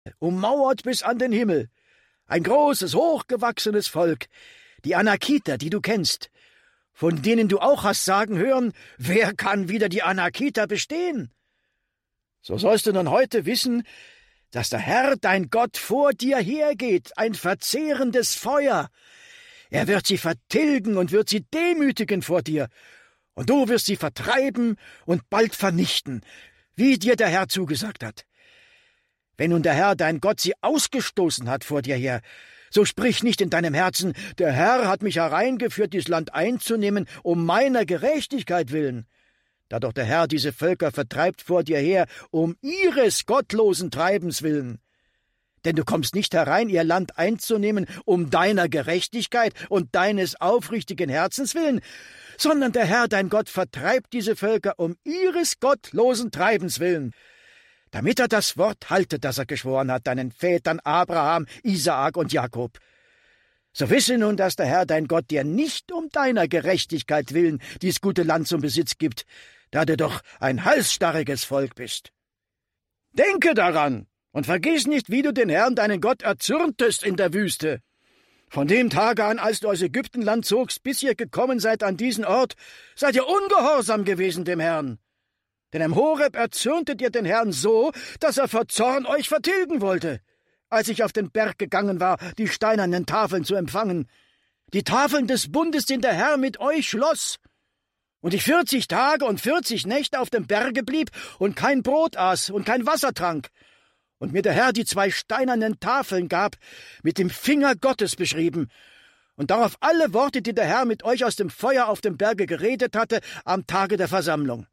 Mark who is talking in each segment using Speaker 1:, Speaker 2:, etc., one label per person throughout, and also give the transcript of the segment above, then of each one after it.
Speaker 1: ummauert bis an den Himmel. Ein großes, hochgewachsenes Volk, die Anakiter, die du kennst, von denen du auch hast sagen hören, wer kann wider die Anakiter bestehen? So sollst du nun heute wissen, dass der Herr, dein Gott, vor dir hergeht, ein verzehrendes Feuer. Er wird sie vertilgen und wird sie demütigen vor dir, und du wirst sie vertreiben und bald vernichten, wie dir der Herr zugesagt hat. Wenn nun der Herr, dein Gott, sie ausgestoßen hat vor dir her, so sprich nicht in deinem Herzen, der Herr hat mich hereingeführt, dieses Land einzunehmen, um meiner Gerechtigkeit willen. Da doch der Herr diese Völker vertreibt vor dir her, um ihres gottlosen Treibens willen. Denn du kommst nicht herein, ihr Land einzunehmen, um deiner Gerechtigkeit und deines aufrichtigen Herzens willen, sondern der Herr, dein Gott, vertreibt diese Völker um ihres gottlosen Treibens willen, damit er das Wort halte, das er geschworen hat, deinen Vätern Abraham, Isaak und Jakob. So wisse nun, dass der Herr, dein Gott, dir nicht um deiner Gerechtigkeit willen dies gute Land zum Besitz gibt, da du doch ein halsstarriges Volk bist. Denke daran und vergiss nicht, wie du den Herrn, deinen Gott, erzürntest in der Wüste. Von dem Tage an, als du aus Ägyptenland zogst, bis ihr gekommen seid an diesen Ort, seid ihr ungehorsam gewesen dem Herrn. Denn am Horeb erzürntet ihr den Herrn so, dass er vor Zorn euch vertilgen wollte, als ich auf den Berg gegangen war, die steinernen Tafeln zu empfangen, die Tafeln des Bundes, den der Herr mit euch schloss. Und ich 40 Tage und 40 Nächte auf dem Berge blieb und kein Brot aß und kein Wasser trank, und mir der Herr die 2 steinernen Tafeln gab, mit dem Finger Gottes beschrieben, und darauf alle Worte, die der Herr mit euch aus dem Feuer auf dem Berge geredet hatte, am Tage der Versammlung.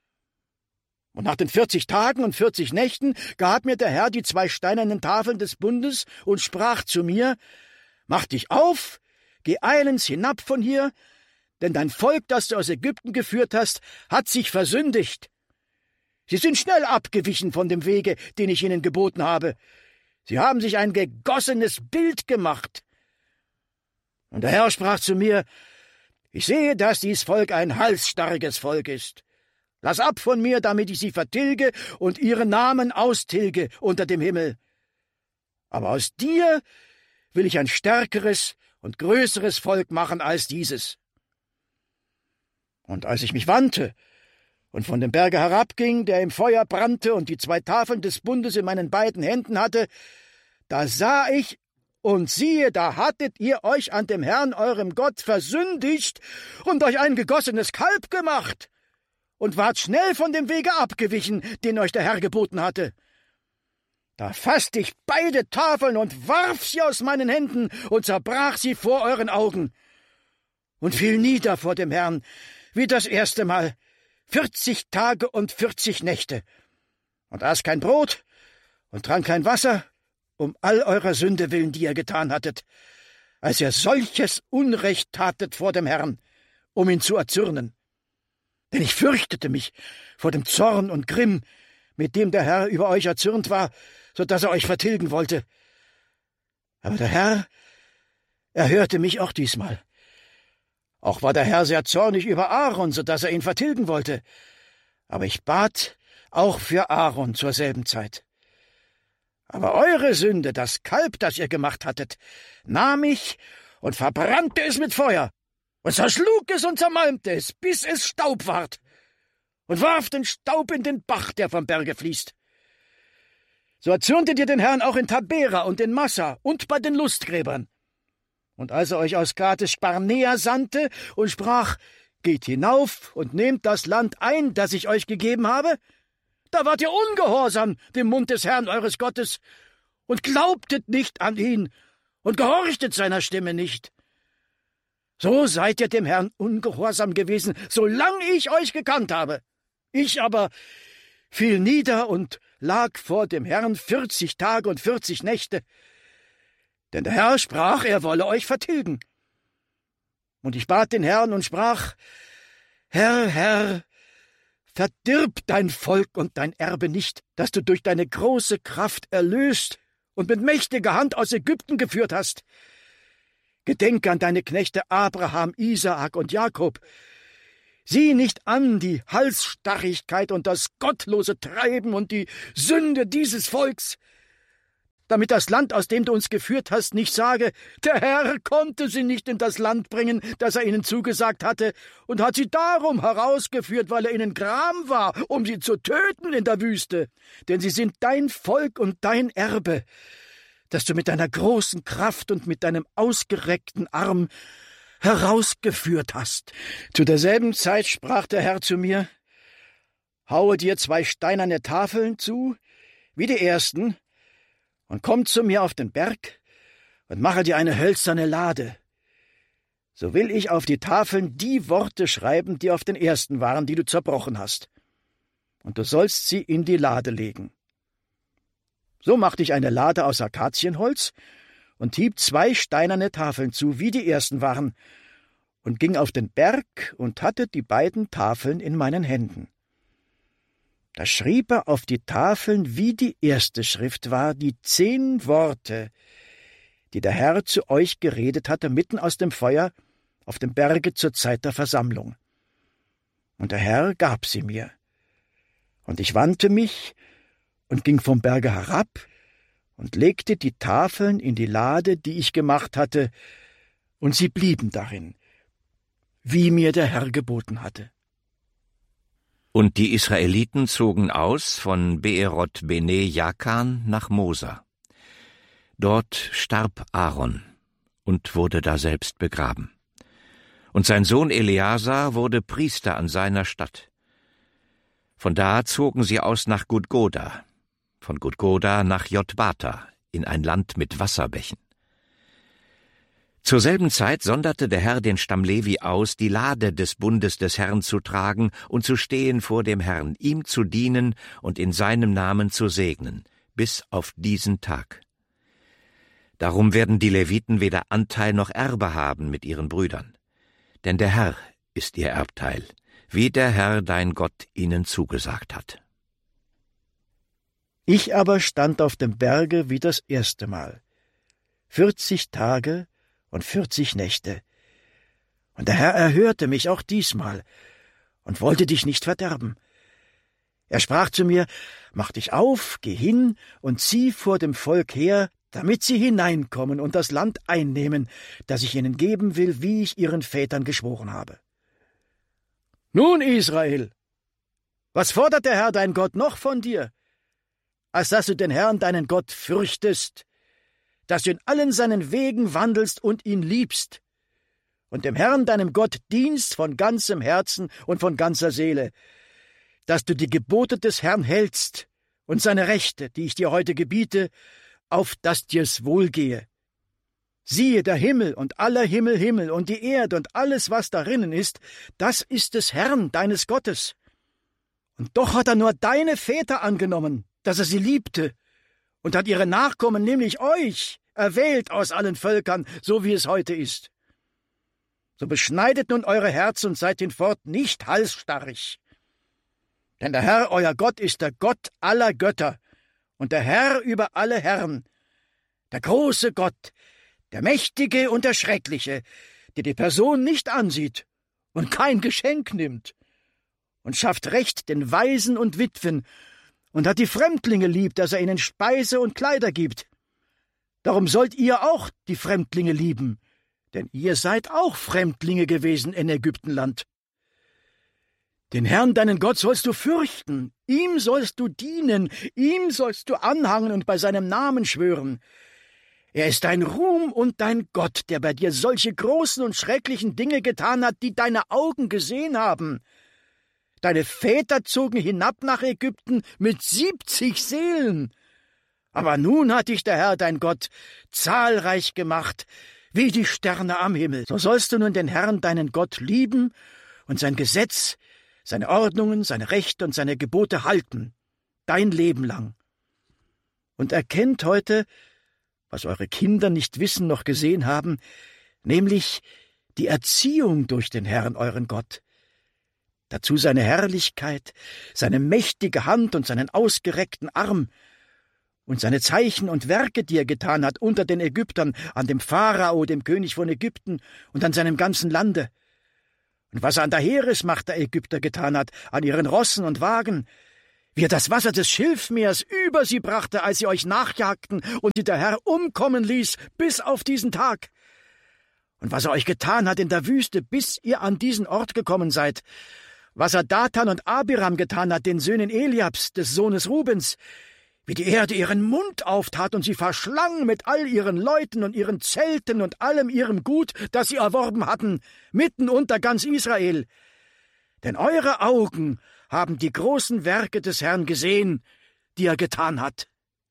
Speaker 1: Und nach den 40 Tagen und 40 Nächten gab mir der Herr die 2 steinernen Tafeln des Bundes und sprach zu mir, mach dich auf, geh eilends hinab von hier, denn dein Volk, das du aus Ägypten geführt hast, hat sich versündigt. Sie sind schnell abgewichen von dem Wege, den ich ihnen geboten habe. Sie haben sich ein gegossenes Bild gemacht. Und der Herr sprach zu mir, ich sehe, dass dies Volk ein halsstarriges Volk ist. Lass ab von mir, damit ich sie vertilge und ihren Namen austilge unter dem Himmel. Aber aus dir will ich ein stärkeres und größeres Volk machen als dieses. Und als ich mich wandte und von dem Berge herabging, der im Feuer brannte und die 2 Tafeln des Bundes in meinen beiden Händen hatte, da sah ich, und siehe, da hattet ihr euch an dem Herrn, eurem Gott, versündigt und euch ein gegossenes Kalb gemacht und wart schnell von dem Wege abgewichen, den euch der Herr geboten hatte. Da fasste ich beide Tafeln und warf sie aus meinen Händen und zerbrach sie vor euren Augen und fiel nieder vor dem Herrn, wie das erste Mal, 40 Tage und 40 Nächte, und aß kein Brot und trank kein Wasser, um all eurer Sünde willen, die ihr getan hattet, als ihr solches Unrecht tatet vor dem Herrn, um ihn zu erzürnen. Denn ich fürchtete mich vor dem Zorn und Grimm, mit dem der Herr über euch erzürnt war, so dass er euch vertilgen wollte. Aber der Herr erhörte mich auch diesmal. Auch war der Herr sehr zornig über Aaron, so dass er ihn vertilgen wollte. Aber ich bat auch für Aaron zur selben Zeit. Aber eure Sünde, das Kalb, das ihr gemacht hattet, nahm ich und verbrannte es mit Feuer und zerschlug es und zermalmte es, bis es Staub ward, und warf den Staub in den Bach, der vom Berge fließt. So erzürntet ihr den Herrn auch in Tabera und in Massa und bei den Lustgräbern. Und als er euch aus Kades Barnea sandte und sprach, geht hinauf und nehmt das Land ein, das ich euch gegeben habe, da wart ihr ungehorsam dem Mund des Herrn eures Gottes und glaubtet nicht an ihn und gehorchtet seiner Stimme nicht. So seid ihr dem Herrn ungehorsam gewesen, solange ich euch gekannt habe. Ich aber fiel nieder und lag vor dem Herrn 40 Tage und 40 Nächte. Denn der Herr sprach, er wolle euch vertilgen. Und ich bat den Herrn und sprach, Herr, Herr, verdirb dein Volk und dein Erbe nicht, das du durch deine große Kraft erlöst und mit mächtiger Hand aus Ägypten geführt hast. Gedenke an deine Knechte Abraham, Isaak und Jakob. Sieh nicht an die Halsstarrigkeit und das gottlose Treiben und die Sünde dieses Volks, damit das Land, aus dem du uns geführt hast, nicht sage, der Herr konnte sie nicht in das Land bringen, das er ihnen zugesagt hatte, und hat sie darum herausgeführt, weil er ihnen gram war, um sie zu töten in der Wüste. Denn sie sind dein Volk und dein Erbe, das du mit deiner großen Kraft und mit deinem ausgereckten Arm herausgeführt hast. Zu derselben Zeit sprach der Herr zu mir, haue dir 2 steinerne Tafeln zu, wie die ersten, und komm zu mir auf den Berg und mache dir eine hölzerne Lade. So will ich auf die Tafeln die Worte schreiben, die auf den ersten waren, die du zerbrochen hast. Und du sollst sie in die Lade legen. So machte ich eine Lade aus Akazienholz und hieb 2 steinerne Tafeln zu, wie die ersten waren, und ging auf den Berg und hatte die beiden Tafeln in meinen Händen. Da schrieb er auf die Tafeln, wie die erste Schrift war, die 10 Worte, die der Herr zu euch geredet hatte, mitten aus dem Feuer, auf dem Berge zur Zeit der Versammlung. Und der Herr gab sie mir. Und ich wandte mich und ging vom Berge herab und legte die Tafeln in die Lade, die ich gemacht hatte, und sie blieben darin, wie mir der Herr geboten hatte.
Speaker 2: Und die Israeliten zogen aus von Beerot Bene Jaakan nach Mosa. Dort starb Aaron und wurde daselbst begraben. Und sein Sohn Eleazar wurde Priester an seiner Statt. Von da zogen sie aus nach Gudgoda, von Gudgoda nach Jotbata, in ein Land mit Wasserbächen. Zur selben Zeit sonderte der Herr den Stamm Levi aus, die Lade des Bundes des Herrn zu tragen und zu stehen vor dem Herrn, ihm zu dienen und in seinem Namen zu segnen, bis auf diesen Tag. Darum werden die Leviten weder Anteil noch Erbe haben mit ihren Brüdern. Denn der Herr ist ihr Erbteil, wie der Herr dein Gott ihnen zugesagt hat.
Speaker 1: Ich aber stand auf dem Berge wie das erste Mal, 40 Tage und 40 Nächte. Und der Herr erhörte mich auch diesmal und wollte dich nicht verderben. Er sprach zu mir, mach dich auf, geh hin und zieh vor dem Volk her, damit sie hineinkommen und das Land einnehmen, das ich ihnen geben will, wie ich ihren Vätern geschworen habe. Nun, Israel, was fordert der Herr dein Gott noch von dir, als dass du den Herrn deinen Gott fürchtest, dass du in allen seinen Wegen wandelst und ihn liebst und dem Herrn deinem Gott dienst von ganzem Herzen und von ganzer Seele, dass du die Gebote des Herrn hältst und seine Rechte, die ich dir heute gebiete, auf dass dir's wohlgehe. Siehe, der Himmel und aller Himmel und die Erde und alles, was darinnen ist, das ist des Herrn, deines Gottes. Und doch hat er nur deine Väter angenommen, dass er sie liebte, und hat ihre Nachkommen, nämlich euch, erwählt aus allen Völkern, so wie es heute ist. So beschneidet nun eure Herzen und seid hinfort nicht halsstarrig. Denn der Herr, euer Gott, ist der Gott aller Götter und der Herr über alle Herren, der große Gott, der Mächtige und der Schreckliche, der die Person nicht ansieht und kein Geschenk nimmt und schafft Recht den Waisen und Witwen und hat die Fremdlinge lieb, dass er ihnen Speise und Kleider gibt. Darum sollt ihr auch die Fremdlinge lieben, denn ihr seid auch Fremdlinge gewesen in Ägyptenland. Den Herrn, deinen Gott, sollst du fürchten, ihm sollst du dienen, ihm sollst du anhangen und bei seinem Namen schwören. Er ist dein Ruhm und dein Gott, der bei dir solche großen und schrecklichen Dinge getan hat, die deine Augen gesehen haben. Deine Väter zogen hinab nach Ägypten mit 70 Seelen. Aber nun hat dich der Herr, dein Gott, zahlreich gemacht, wie die Sterne am Himmel. So sollst du nun den Herrn, deinen Gott, lieben und sein Gesetz, seine Ordnungen, seine Rechte und seine Gebote halten, dein Leben lang. Und erkennt heute, was eure Kinder nicht wissen noch gesehen haben, nämlich die Erziehung durch den Herrn, euren Gott. Dazu seine Herrlichkeit, seine mächtige Hand und seinen ausgereckten Arm und seine Zeichen und Werke, die er getan hat unter den Ägyptern, an dem Pharao, dem König von Ägypten und an seinem ganzen Lande. Und was er an der Heeresmacht der Ägypter getan hat, an ihren Rossen und Wagen, wie er das Wasser des Schilfmeers über sie brachte, als sie euch nachjagten und sie der Herr umkommen ließ, bis auf diesen Tag. Und was er euch getan hat in der Wüste, bis ihr an diesen Ort gekommen seid, was er Dathan und Abiram getan hat, den Söhnen Eliabs, des Sohnes Rubens, wie die Erde ihren Mund auftat und sie verschlang mit all ihren Leuten und ihren Zelten und allem ihrem Gut, das sie erworben hatten, mitten unter ganz Israel. Denn eure Augen haben die großen Werke des Herrn gesehen, die er getan hat.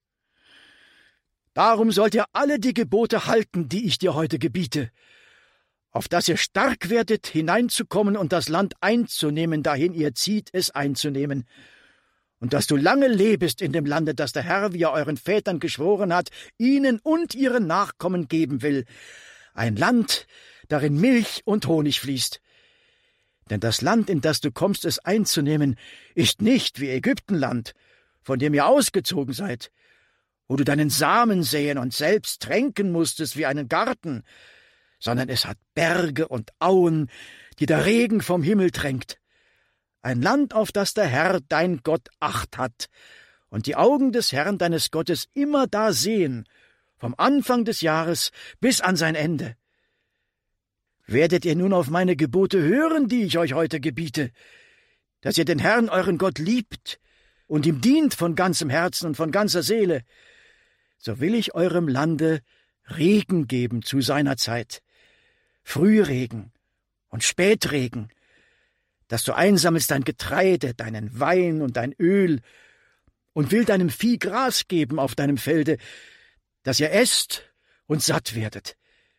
Speaker 1: Darum sollt ihr alle die Gebote halten, die ich dir heute gebiete, auf dass ihr stark werdet, hineinzukommen und das Land einzunehmen, dahin ihr zieht, es einzunehmen, und dass du lange lebest in dem Lande, das der Herr, wie er euren Vätern geschworen hat, ihnen und ihren Nachkommen geben will, ein Land, darin Milch und Honig fließt. Denn das Land, in das du kommst, es einzunehmen, ist nicht wie Ägyptenland, von dem ihr ausgezogen seid, wo du deinen Samen säen und selbst tränken musstest wie einen Garten, sondern es hat Berge und Auen, die der Regen vom Himmel tränkt. Ein Land, auf das der Herr, dein Gott, Acht hat und die Augen des Herrn, deines Gottes, immer da sehen, vom Anfang des Jahres bis an sein Ende. Werdet ihr nun auf meine Gebote hören, die ich euch heute gebiete, dass ihr den Herrn, euren Gott, liebt und ihm dient von ganzem Herzen und von ganzer Seele, so will ich eurem Lande Regen geben zu seiner Zeit, Frühregen und Spätregen, dass du einsammelst dein Getreide, deinen Wein und dein Öl und will deinem Vieh Gras geben auf deinem Felde, dass ihr esst und satt werdet.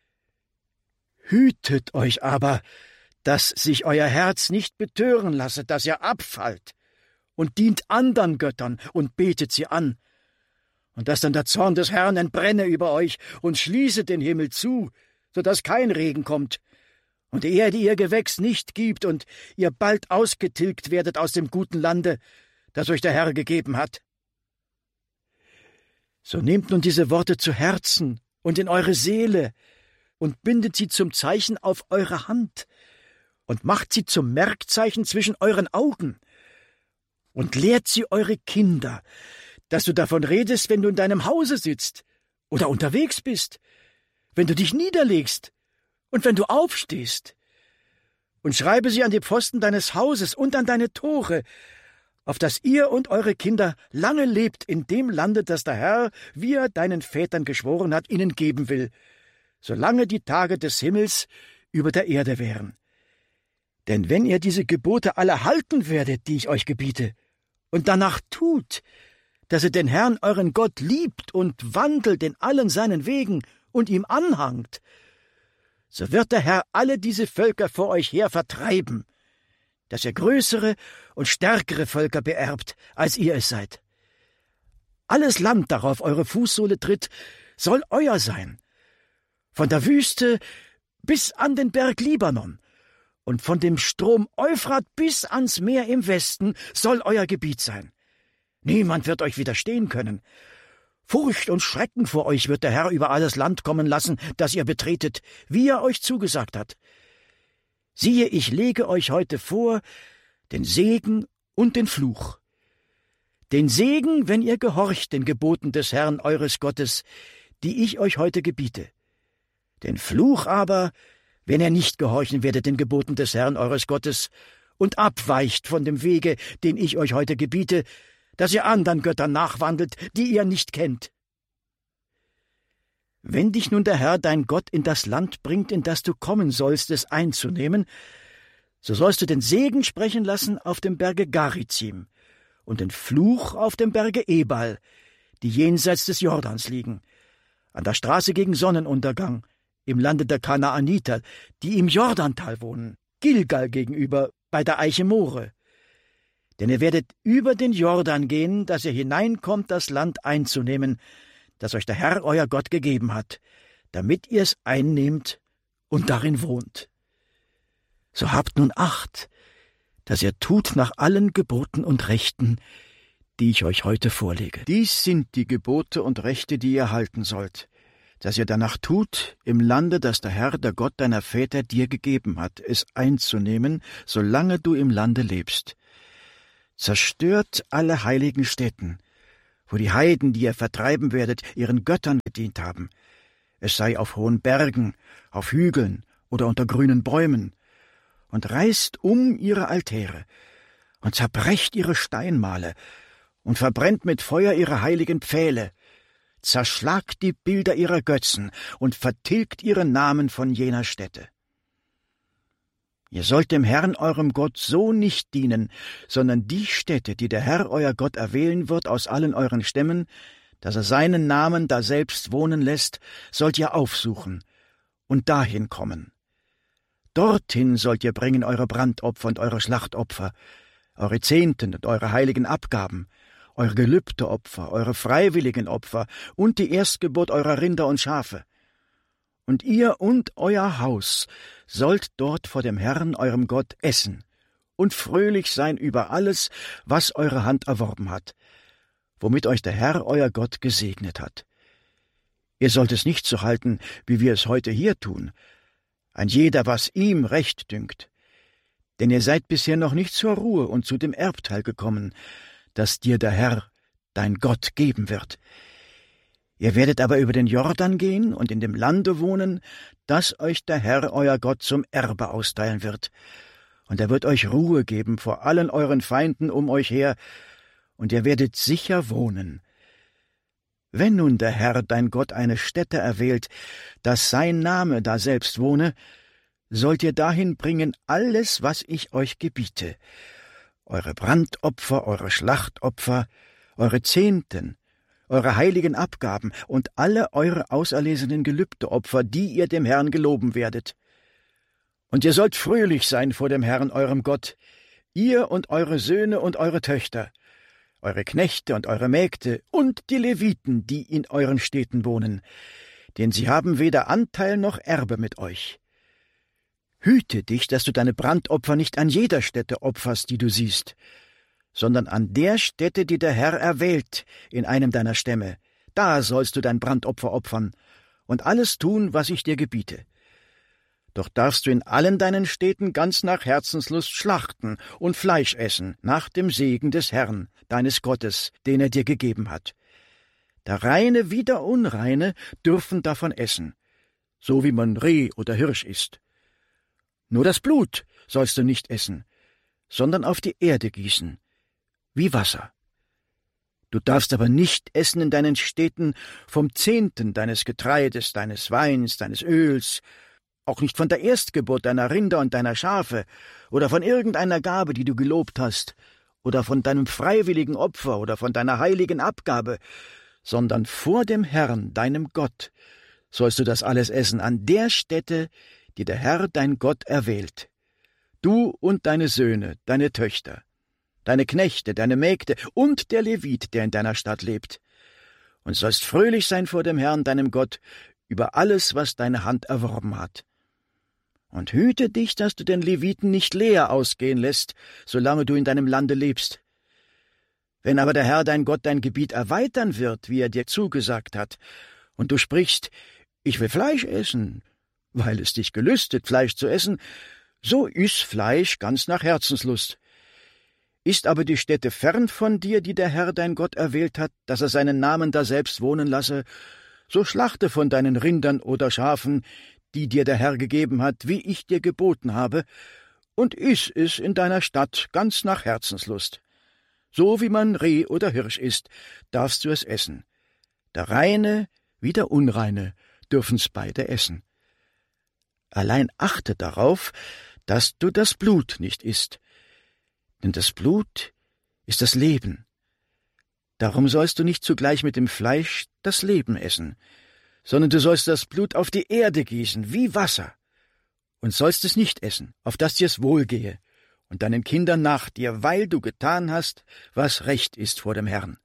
Speaker 1: Hütet euch aber, dass sich euer Herz nicht betören lasse, dass ihr abfallt und dient andern Göttern und betet sie an, und dass dann der Zorn des Herrn entbrenne über euch und schließe den Himmel zu, so dass kein Regen kommt, und die Erde ihr Gewächs nicht gibt und ihr bald ausgetilgt werdet aus dem guten Lande, das euch der Herr gegeben hat. So nehmt nun diese Worte zu Herzen und in eure Seele und bindet sie zum Zeichen auf eure Hand und macht sie zum Merkzeichen zwischen euren Augen und lehrt sie eure Kinder, dass du davon redest, wenn du in deinem Hause sitzt oder unterwegs bist, wenn du dich niederlegst und wenn du aufstehst. Und schreibe sie an die Pfosten deines Hauses und an deine Tore, auf dass ihr und eure Kinder lange lebt in dem Lande, das der Herr, wie er deinen Vätern geschworen hat, ihnen geben will, solange die Tage des Himmels über der Erde wären. Denn wenn ihr diese Gebote alle halten werdet, die ich euch gebiete, und danach tut, dass ihr den Herrn, euren Gott, liebt und wandelt in allen seinen Wegen und ihm anhangt, so wird der Herr alle diese Völker vor euch her vertreiben, dass ihr größere und stärkere Völker beerbt, als ihr es seid. Alles Land, darauf eure Fußsohle tritt, soll euer sein, von der Wüste bis an den Berg Libanon, und von dem Strom Euphrat bis ans Meer im Westen soll euer Gebiet sein. Niemand wird euch widerstehen können. Furcht und Schrecken vor euch wird der Herr über alles Land kommen lassen, das ihr betretet, wie er euch zugesagt hat. Siehe, ich lege euch heute vor den Segen und den Fluch. Den Segen, wenn ihr gehorcht den Geboten des Herrn eures Gottes, die ich euch heute gebiete. Den Fluch aber, wenn ihr nicht gehorchen werdet den Geboten des Herrn eures Gottes und abweicht von dem Wege, den ich euch heute gebiete, dass ihr anderen Göttern nachwandelt, die ihr nicht kennt. Wenn dich nun der Herr, dein Gott, in das Land bringt, in das du kommen sollst, es einzunehmen, so sollst du den Segen sprechen lassen auf dem Berge Garizim und den Fluch auf dem Berge Ebal, die jenseits des Jordans liegen, an der Straße gegen Sonnenuntergang, im Lande der Kanaaniter, die im Jordantal wohnen, Gilgal gegenüber, bei der Eiche More. Denn ihr werdet über den Jordan gehen, dass ihr hineinkommt, das Land einzunehmen, das euch der Herr, euer Gott, gegeben hat, damit ihr es einnehmt und darin wohnt. So habt nun Acht, dass ihr tut nach allen Geboten und Rechten, die ich euch heute vorlege. Dies sind die Gebote und Rechte, die ihr halten sollt, dass ihr danach tut, im Lande, das der Herr, der Gott deiner Väter dir gegeben hat, es einzunehmen, solange du im Lande lebst, Zerstört alle heiligen Stätten, wo die Heiden, die ihr vertreiben werdet, ihren Göttern gedient haben. Es sei auf hohen Bergen, auf Hügeln oder unter grünen Bäumen, und reißt ihre Altäre und zerbrecht ihre Steinmale und verbrennt mit Feuer ihre heiligen Pfähle, zerschlagt die Bilder ihrer Götzen und vertilgt ihre Namen von jener Stätte. Ihr sollt dem Herrn eurem Gott so nicht dienen, sondern die Stätte, die der Herr euer Gott erwählen wird aus allen euren Stämmen, dass er seinen Namen daselbst wohnen lässt, sollt ihr aufsuchen und dahin kommen. Dorthin sollt ihr bringen eure Brandopfer und eure Schlachtopfer, eure Zehnten und eure heiligen Abgaben, eure Gelübdeopfer, eure freiwilligen Opfer und die Erstgeburt eurer Rinder und Schafe. Und ihr und euer Haus sollt dort vor dem Herrn, eurem Gott, essen und fröhlich sein über alles, was eure Hand erworben hat, womit euch der Herr, euer Gott, gesegnet hat. Ihr sollt es nicht so halten, wie wir es heute hier tun, ein jeder, was ihm recht dünkt. Denn ihr seid bisher noch nicht zur Ruhe und zu dem Erbteil gekommen, das dir der Herr, dein Gott, geben wird. Ihr werdet aber über den Jordan gehen und in dem Lande wohnen, das euch der Herr, euer Gott, zum Erbe austeilen wird. Und er wird euch Ruhe geben vor allen euren Feinden um euch her, und ihr werdet sicher wohnen. Wenn nun der Herr, dein Gott, eine Stätte erwählt, dass sein Name daselbst wohne, sollt ihr dahin bringen alles, was ich euch gebiete, eure Brandopfer, eure Schlachtopfer, eure Zehnten, eure heiligen Abgaben und alle eure auserlesenen Gelübdeopfer, die ihr dem Herrn geloben werdet. Und ihr sollt fröhlich sein vor dem Herrn, eurem Gott, ihr und eure Söhne und eure Töchter, eure Knechte und eure Mägde und die Leviten, die in euren Städten wohnen, denn sie haben weder Anteil noch Erbe mit euch. Hüte dich, dass du deine Brandopfer nicht an jeder Stätte opferst, die du siehst, sondern an der Stätte, die der Herr erwählt, in einem deiner Stämme. Da sollst du dein Brandopfer opfern und alles tun, was ich dir gebiete. Doch darfst du in allen deinen Städten ganz nach Herzenslust schlachten und Fleisch essen, nach dem Segen des Herrn, deines Gottes, den er dir gegeben hat. Der Reine wie der Unreine dürfen davon essen, so wie man Reh oder Hirsch isst. Nur das Blut sollst du nicht essen, sondern auf die Erde gießen, wie Wasser. Du darfst aber nicht essen in deinen Städten vom Zehnten deines Getreides, deines Weins, deines Öls, auch nicht von der Erstgeburt deiner Rinder und deiner Schafe oder von irgendeiner Gabe, die du gelobt hast, oder von deinem freiwilligen Opfer oder von deiner heiligen Abgabe, sondern vor dem Herrn, deinem Gott, sollst du das alles essen an der Stätte, die der Herr, dein Gott, erwählt. Du und deine Söhne, deine Töchter, deine Knechte, deine Mägde und der Levit, der in deiner Stadt lebt. Und sollst fröhlich sein vor dem Herrn, deinem Gott, über alles, was deine Hand erworben hat. Und hüte dich, dass du den Leviten nicht leer ausgehen lässt, solange du in deinem Lande lebst. Wenn aber der Herr, dein Gott, dein Gebiet erweitern wird, wie er dir zugesagt hat, und du sprichst, ich will Fleisch essen, weil es dich gelüstet, Fleisch zu essen, so iss Fleisch ganz nach Herzenslust. Ist aber die Stätte fern von dir, die der Herr, dein Gott, erwählt hat, dass er seinen Namen daselbst wohnen lasse, so schlachte von deinen Rindern oder Schafen, die dir der Herr gegeben hat, wie ich dir geboten habe, und iss es in deiner Stadt ganz nach Herzenslust. So wie man Reh oder Hirsch isst, darfst du es essen. Der Reine wie der Unreine dürfen's beide essen. Allein achte darauf, dass du das Blut nicht isst, denn das Blut ist das Leben. Darum sollst du nicht zugleich mit dem Fleisch das Leben essen, sondern du sollst das Blut auf die Erde gießen, wie Wasser, und sollst es nicht essen, auf dass dir's wohlgehe, und deinen Kindern nach dir, weil du getan hast, was recht ist vor dem Herrn.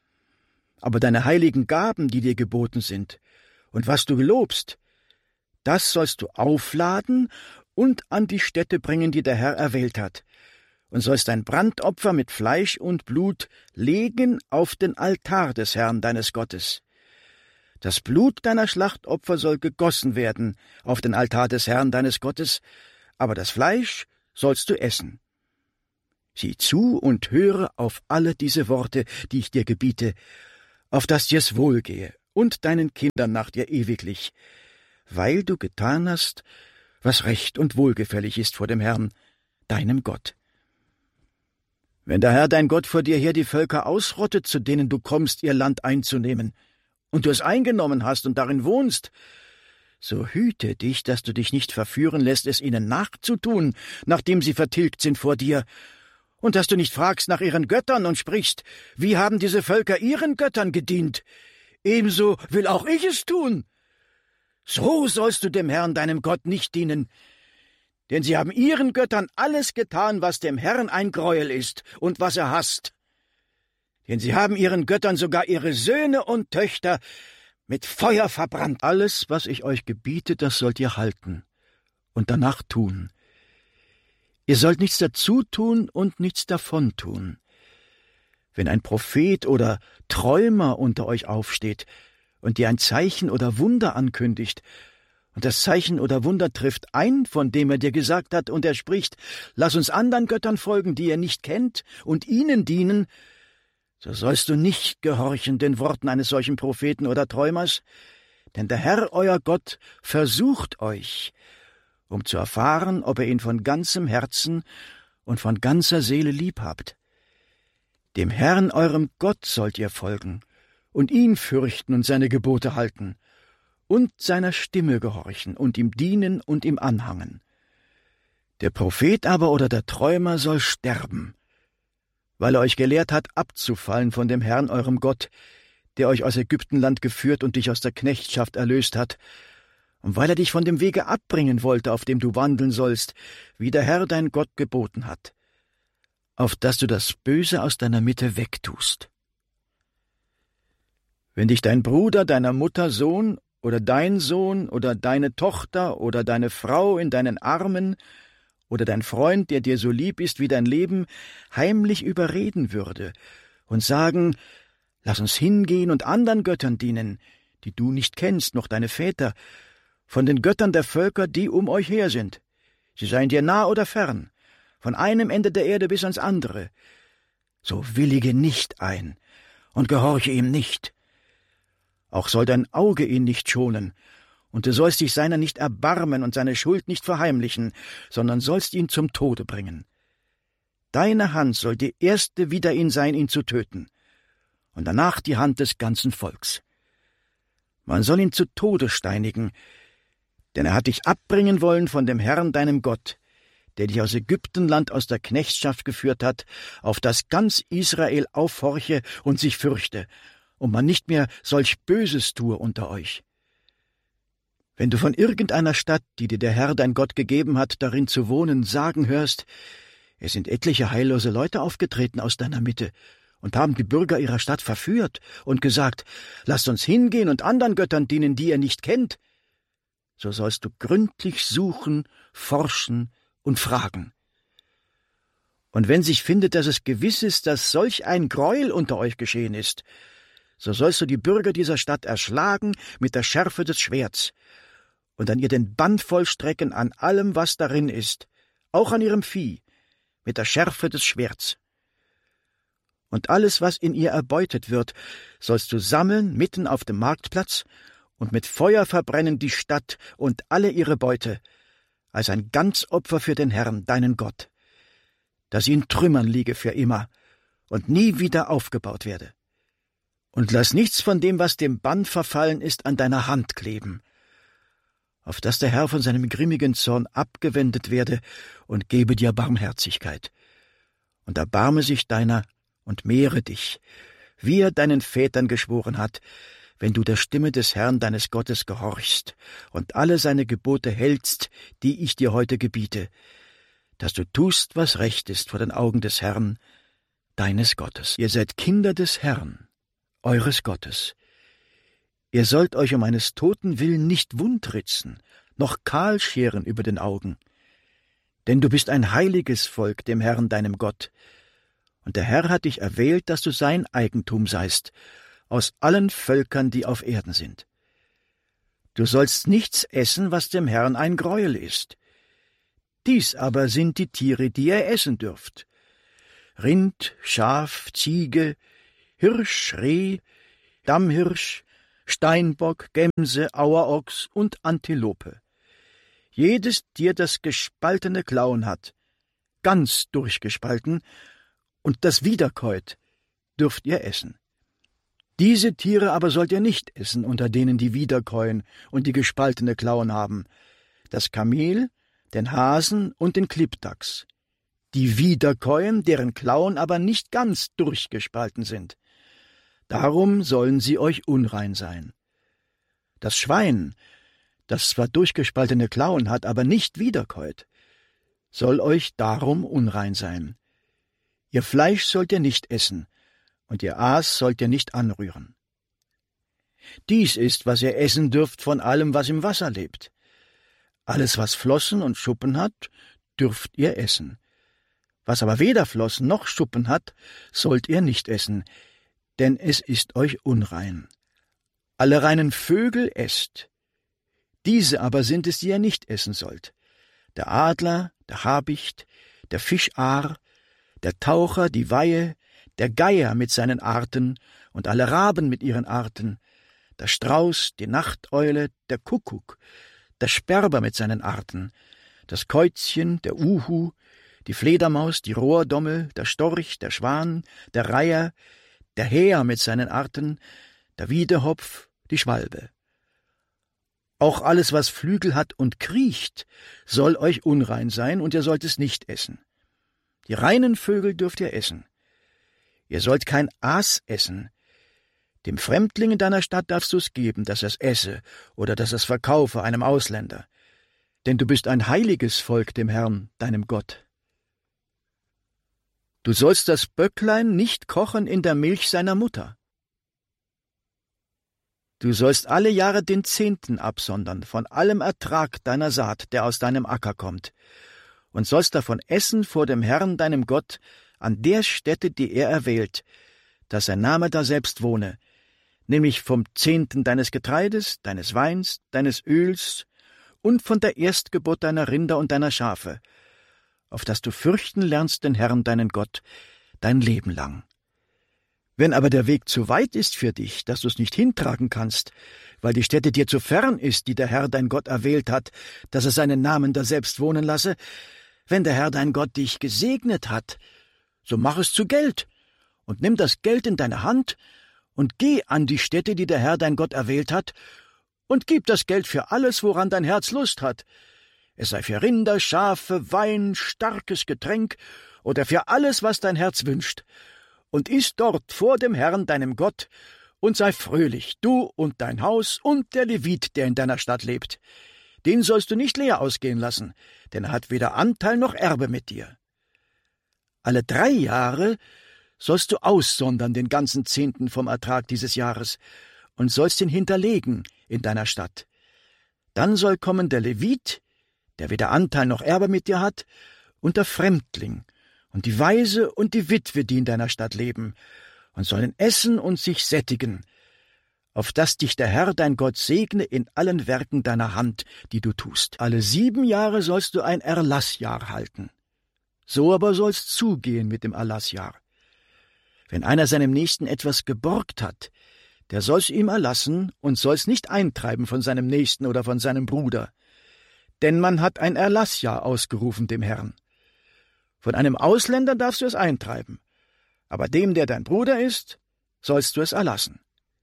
Speaker 1: Aber deine heiligen Gaben, die dir geboten sind, und was du gelobst, das sollst du aufladen und an die Stätte bringen, die der Herr erwählt hat, und sollst dein Brandopfer mit Fleisch und Blut legen auf den Altar des Herrn deines Gottes. Das Blut deiner Schlachtopfer soll gegossen werden auf den Altar des Herrn deines Gottes, aber das Fleisch sollst du essen. Sieh zu und höre auf alle diese Worte, die ich dir gebiete, auf dass dir's wohlgehe und deinen Kindern nach dir ewiglich, weil du getan hast, was recht und wohlgefällig ist vor dem Herrn, deinem Gott. Wenn der Herr dein Gott vor dir her die Völker ausrottet, zu denen du kommst, ihr Land einzunehmen, und du es eingenommen hast und darin wohnst, so hüte dich, dass du dich nicht verführen lässt, es ihnen nachzutun, nachdem sie vertilgt sind vor dir, und dass du nicht fragst nach ihren Göttern und sprichst, wie haben diese Völker ihren Göttern gedient? Ebenso will auch ich es tun. So sollst du dem Herrn, deinem Gott, nicht dienen, denn sie haben ihren Göttern alles getan, was dem Herrn ein Greuel ist und was er hasst. Denn sie haben ihren Göttern sogar ihre Söhne und Töchter mit Feuer verbrannt. Alles, was ich euch gebiete, das sollt ihr halten und danach tun. Ihr sollt nichts dazu tun und nichts davon tun. Wenn ein Prophet oder Träumer unter euch aufsteht und dir ein Zeichen oder Wunder ankündigt, und das Zeichen oder Wunder trifft ein, von dem er dir gesagt hat, und er spricht, lass uns anderen Göttern folgen, die ihr nicht kennt, und ihnen dienen, so sollst du nicht gehorchen den Worten eines solchen Propheten oder Träumers, denn der Herr, euer Gott, versucht euch, um zu erfahren, ob ihr ihn von ganzem Herzen und von ganzer Seele lieb habt. Dem Herrn, eurem Gott, sollt ihr folgen und ihn fürchten und seine Gebote halten und seiner Stimme gehorchen und ihm dienen und ihm anhangen. Der Prophet aber oder der Träumer soll sterben, weil er euch gelehrt hat, abzufallen von dem Herrn, eurem Gott, der euch aus Ägyptenland geführt und dich aus der Knechtschaft erlöst hat, und weil er dich von dem Wege abbringen wollte, auf dem du wandeln sollst, wie der Herr dein Gott geboten hat, auf dass du das Böse aus deiner Mitte wegtust. Wenn dich dein Bruder, deiner Mutter Sohn oder dein Sohn oder deine Tochter oder deine Frau in deinen Armen oder dein Freund, der dir so lieb ist wie dein Leben, heimlich überreden würde und sagen, lass uns hingehen und anderen Göttern dienen, die du nicht kennst, noch deine Väter, von den Göttern der Völker, die um euch her sind. Sie seien dir nah oder fern, von einem Ende der Erde bis ans andere. So willige nicht ein und gehorche ihm nicht. Auch soll dein Auge ihn nicht schonen, und du sollst dich seiner nicht erbarmen und seine Schuld nicht verheimlichen, sondern sollst ihn zum Tode bringen. Deine Hand soll die erste wider ihn sein, ihn zu töten, und danach die Hand des ganzen Volks. Man soll ihn zu Tode steinigen, denn er hat dich abbringen wollen von dem Herrn, deinem Gott, der dich aus Ägyptenland aus der Knechtschaft geführt hat, auf dass ganz Israel aufhorche und sich fürchte, und man nicht mehr solch Böses tue unter euch. Wenn du von irgendeiner Stadt, die dir der Herr dein Gott gegeben hat, darin zu wohnen, sagen hörst, es sind etliche heillose Leute aufgetreten aus deiner Mitte und haben die Bürger ihrer Stadt verführt und gesagt, lasst uns hingehen und anderen Göttern dienen, die ihr nicht kennt, so sollst du gründlich suchen, forschen und fragen. Und wenn sich findet, dass es gewiss ist, dass solch ein Greuel unter euch geschehen ist, so sollst du die Bürger dieser Stadt erschlagen mit der Schärfe des Schwerts und an ihr den Bann vollstrecken an allem, was darin ist, auch an ihrem Vieh, mit der Schärfe des Schwerts. Und alles, was in ihr erbeutet wird, sollst du sammeln mitten auf dem Marktplatz und mit Feuer verbrennen die Stadt und alle ihre Beute, als ein Ganzopfer für den Herrn, deinen Gott, dass sie in Trümmern liege für immer und nie wieder aufgebaut werde. Und lass nichts von dem, was dem Bann verfallen ist, an deiner Hand kleben, auf dass der Herr von seinem grimmigen Zorn abgewendet werde und gebe dir Barmherzigkeit. Und erbarme sich deiner und mehre dich, wie er deinen Vätern geschworen hat, wenn du der Stimme des Herrn deines Gottes gehorchst und alle seine Gebote hältst, die ich dir heute gebiete, dass du tust, was recht ist vor den Augen des Herrn, deines Gottes. Ihr seid Kinder des Herrn, eures Gottes. Ihr sollt euch um eines Toten willen nicht wundritzen, noch kahl scheren über den Augen. Denn du bist ein heiliges Volk dem Herrn, deinem Gott. Und der Herr hat dich erwählt, dass du sein Eigentum seist, aus allen Völkern, die auf Erden sind. Du sollst nichts essen, was dem Herrn ein Greuel ist. Dies aber sind die Tiere, die ihr essen dürft. Rind, Schaf, Ziege, Hirsch, Reh, Dammhirsch, Steinbock, Gemse, Auerochs und Antilope. Jedes Tier, das gespaltene Klauen hat, ganz durchgespalten, und das wiederkäut, dürft ihr essen. Diese Tiere aber sollt ihr nicht essen, unter denen die wiederkäuen und die gespaltene Klauen haben: das Kamel, den Hasen und den Klippdachs. Die wiederkäuen, deren Klauen aber nicht ganz durchgespalten sind. Darum sollen sie euch unrein sein. Das Schwein, das zwar durchgespaltene Klauen hat, aber nicht wiederkäut, soll euch darum unrein sein. Ihr Fleisch sollt ihr nicht essen, und ihr Aas sollt ihr nicht anrühren. Dies ist, was ihr essen dürft von allem, was im Wasser lebt. Alles, was Flossen und Schuppen hat, dürft ihr essen. Was aber weder Flossen noch Schuppen hat, sollt ihr nicht essen, denn es ist euch unrein. Alle reinen Vögel esst. Diese aber sind es, die ihr nicht essen sollt: der Adler, der Habicht, der Fischaar, der Taucher, die Weihe, der Geier mit seinen Arten und alle Raben mit ihren Arten, der Strauß, die Nachteule, der Kuckuck, der Sperber mit seinen Arten, das Käuzchen, der Uhu, die Fledermaus, die Rohrdommel, der Storch, der Schwan, der Reiher, der Häher mit seinen Arten, der Wiedehopf, die Schwalbe. Auch alles, was Flügel hat und kriecht, soll euch unrein sein, und ihr sollt es nicht essen. Die reinen Vögel dürft ihr essen. Ihr sollt kein Aas essen. Dem Fremdling in deiner Stadt darfst du es geben, dass er es esse oder dass er es verkaufe einem Ausländer. Denn du bist ein heiliges Volk dem Herrn, deinem Gott. Du sollst das Böcklein nicht kochen in der Milch seiner Mutter. Du sollst alle Jahre den 10. absondern von allem Ertrag deiner Saat, der aus deinem Acker kommt, und sollst davon essen vor dem Herrn, deinem Gott, an der Stätte, die er erwählt, dass sein Name daselbst wohne, nämlich vom 10. deines Getreides, deines Weins, deines Öls und von der Erstgeburt deiner Rinder und deiner Schafe, auf dass du fürchten lernst den Herrn, deinen Gott, dein Leben lang. Wenn aber der Weg zu weit ist für dich, dass du es nicht hintragen kannst, weil die Stätte dir zu fern ist, die der Herr dein Gott erwählt hat, dass er seinen Namen daselbst wohnen lasse, wenn der Herr dein Gott dich gesegnet hat, so mach es zu Geld und nimm das Geld in deine Hand und geh an die Stätte, die der Herr dein Gott erwählt hat, und gib das Geld für alles, woran dein Herz Lust hat. Es sei für Rinder, Schafe, Wein, starkes Getränk oder für alles, was dein Herz wünscht. Und iss dort vor dem Herrn, deinem Gott, und sei fröhlich, du und dein Haus und der Levit, der in deiner Stadt lebt. Den sollst du nicht leer ausgehen lassen, denn er hat weder Anteil noch Erbe mit dir. Alle 3 Jahre sollst du aussondern den ganzen 10. vom Ertrag dieses Jahres und sollst ihn hinterlegen in deiner Stadt. Dann soll kommen der Levit, der weder Anteil noch Erbe mit dir hat, und der Fremdling und die Waise und die Witwe, die in deiner Stadt leben, und sollen essen und sich sättigen, auf dass dich der Herr dein Gott segne in allen Werken deiner Hand, die du tust. Alle 7 Jahre sollst du ein Erlassjahr halten. So aber soll's zugehen mit dem Erlassjahr. Wenn einer seinem Nächsten etwas geborgt hat, der soll's ihm erlassen und soll's nicht eintreiben von seinem Nächsten oder von seinem Bruder. Denn man hat ein Erlassjahr ausgerufen dem Herrn. Von einem Ausländer darfst du es eintreiben, aber dem, der dein Bruder ist, sollst du es erlassen.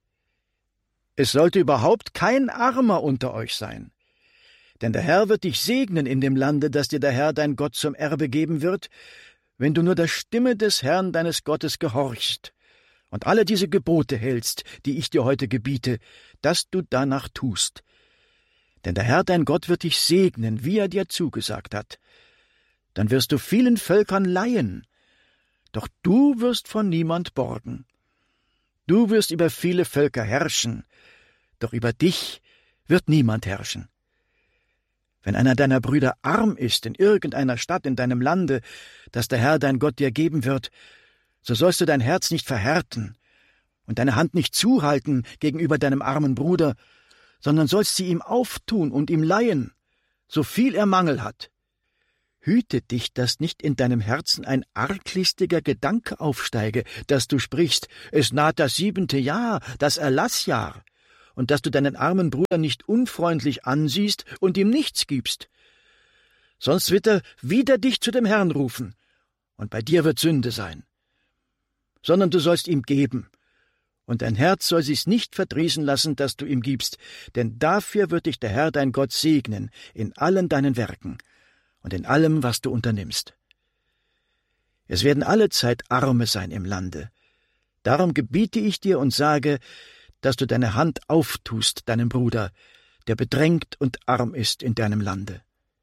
Speaker 1: Es sollte überhaupt kein Armer unter euch sein, denn der Herr wird dich segnen in dem Lande, das dir der Herr dein Gott zum Erbe geben wird, wenn du nur der Stimme des Herrn deines Gottes gehorchst und alle diese Gebote hältst, die ich dir heute gebiete, dass du danach tust. Denn der Herr dein Gott wird dich segnen, wie er dir zugesagt hat. Dann wirst du vielen Völkern leihen, doch du wirst von niemand borgen. Du wirst über viele Völker herrschen, doch über dich wird niemand herrschen. Wenn einer deiner Brüder arm ist in irgendeiner Stadt in deinem Lande, das der Herr dein Gott dir geben wird, so sollst du dein Herz nicht verhärten und deine Hand nicht zuhalten gegenüber deinem armen Bruder, sondern sollst sie ihm auftun und ihm leihen, so viel er Mangel hat. Hüte dich, dass nicht in deinem Herzen ein arglistiger Gedanke aufsteige, dass du sprichst, es naht das 7. Jahr, das Erlassjahr, und dass du deinen armen Bruder nicht unfreundlich ansiehst und ihm nichts gibst. Sonst wird er wieder dich zu dem Herrn rufen, und bei dir wird Sünde sein. Sondern du sollst ihm geben, und dein Herz soll sich's nicht verdrießen lassen, dass du ihm gibst, denn dafür wird dich der Herr dein Gott segnen in allen deinen Werken und in allem, was du unternimmst. Es werden allezeit Arme sein im Lande. Darum gebiete ich dir und sage, dass du deine Hand auftust deinem Bruder, der bedrängt und arm ist in deinem Lande.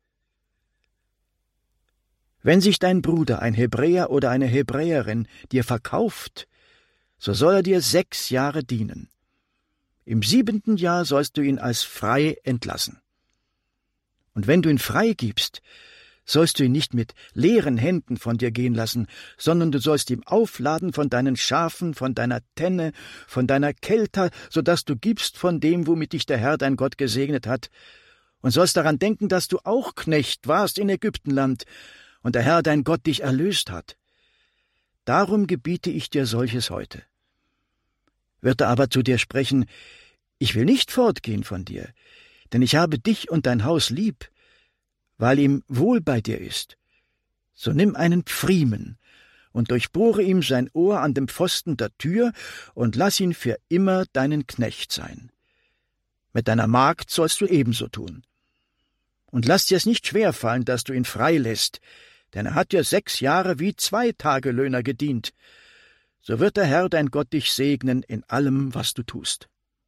Speaker 1: Wenn sich dein Bruder, ein Hebräer oder eine Hebräerin, dir verkauft, so soll er dir 6 Jahre dienen. Im 7. Jahr sollst du ihn als frei entlassen. Und wenn du ihn frei gibst, sollst du ihn nicht mit leeren Händen von dir gehen lassen, sondern du sollst ihm aufladen von deinen Schafen, von deiner Tenne, von deiner Kelter, so dass du gibst von dem, womit dich der Herr dein Gott gesegnet hat, und sollst daran denken, dass du auch Knecht warst in Ägyptenland und der Herr dein Gott dich erlöst hat. Darum gebiete ich dir solches heute. Wird er aber zu dir sprechen, ich will nicht fortgehen von dir, denn ich habe dich und dein Haus lieb, weil ihm wohl bei dir ist, so nimm einen Pfriemen und durchbohre ihm sein Ohr an dem Pfosten der Tür und lass ihn für immer deinen Knecht sein. Mit deiner Magd sollst du ebenso tun. Und lass dir es nicht schwerfallen, dass du ihn frei lässt, denn er hat dir 6 Jahre wie 2 Tagelöhner gedient. So wird der Herr dein Gott dich segnen in allem, was du tust.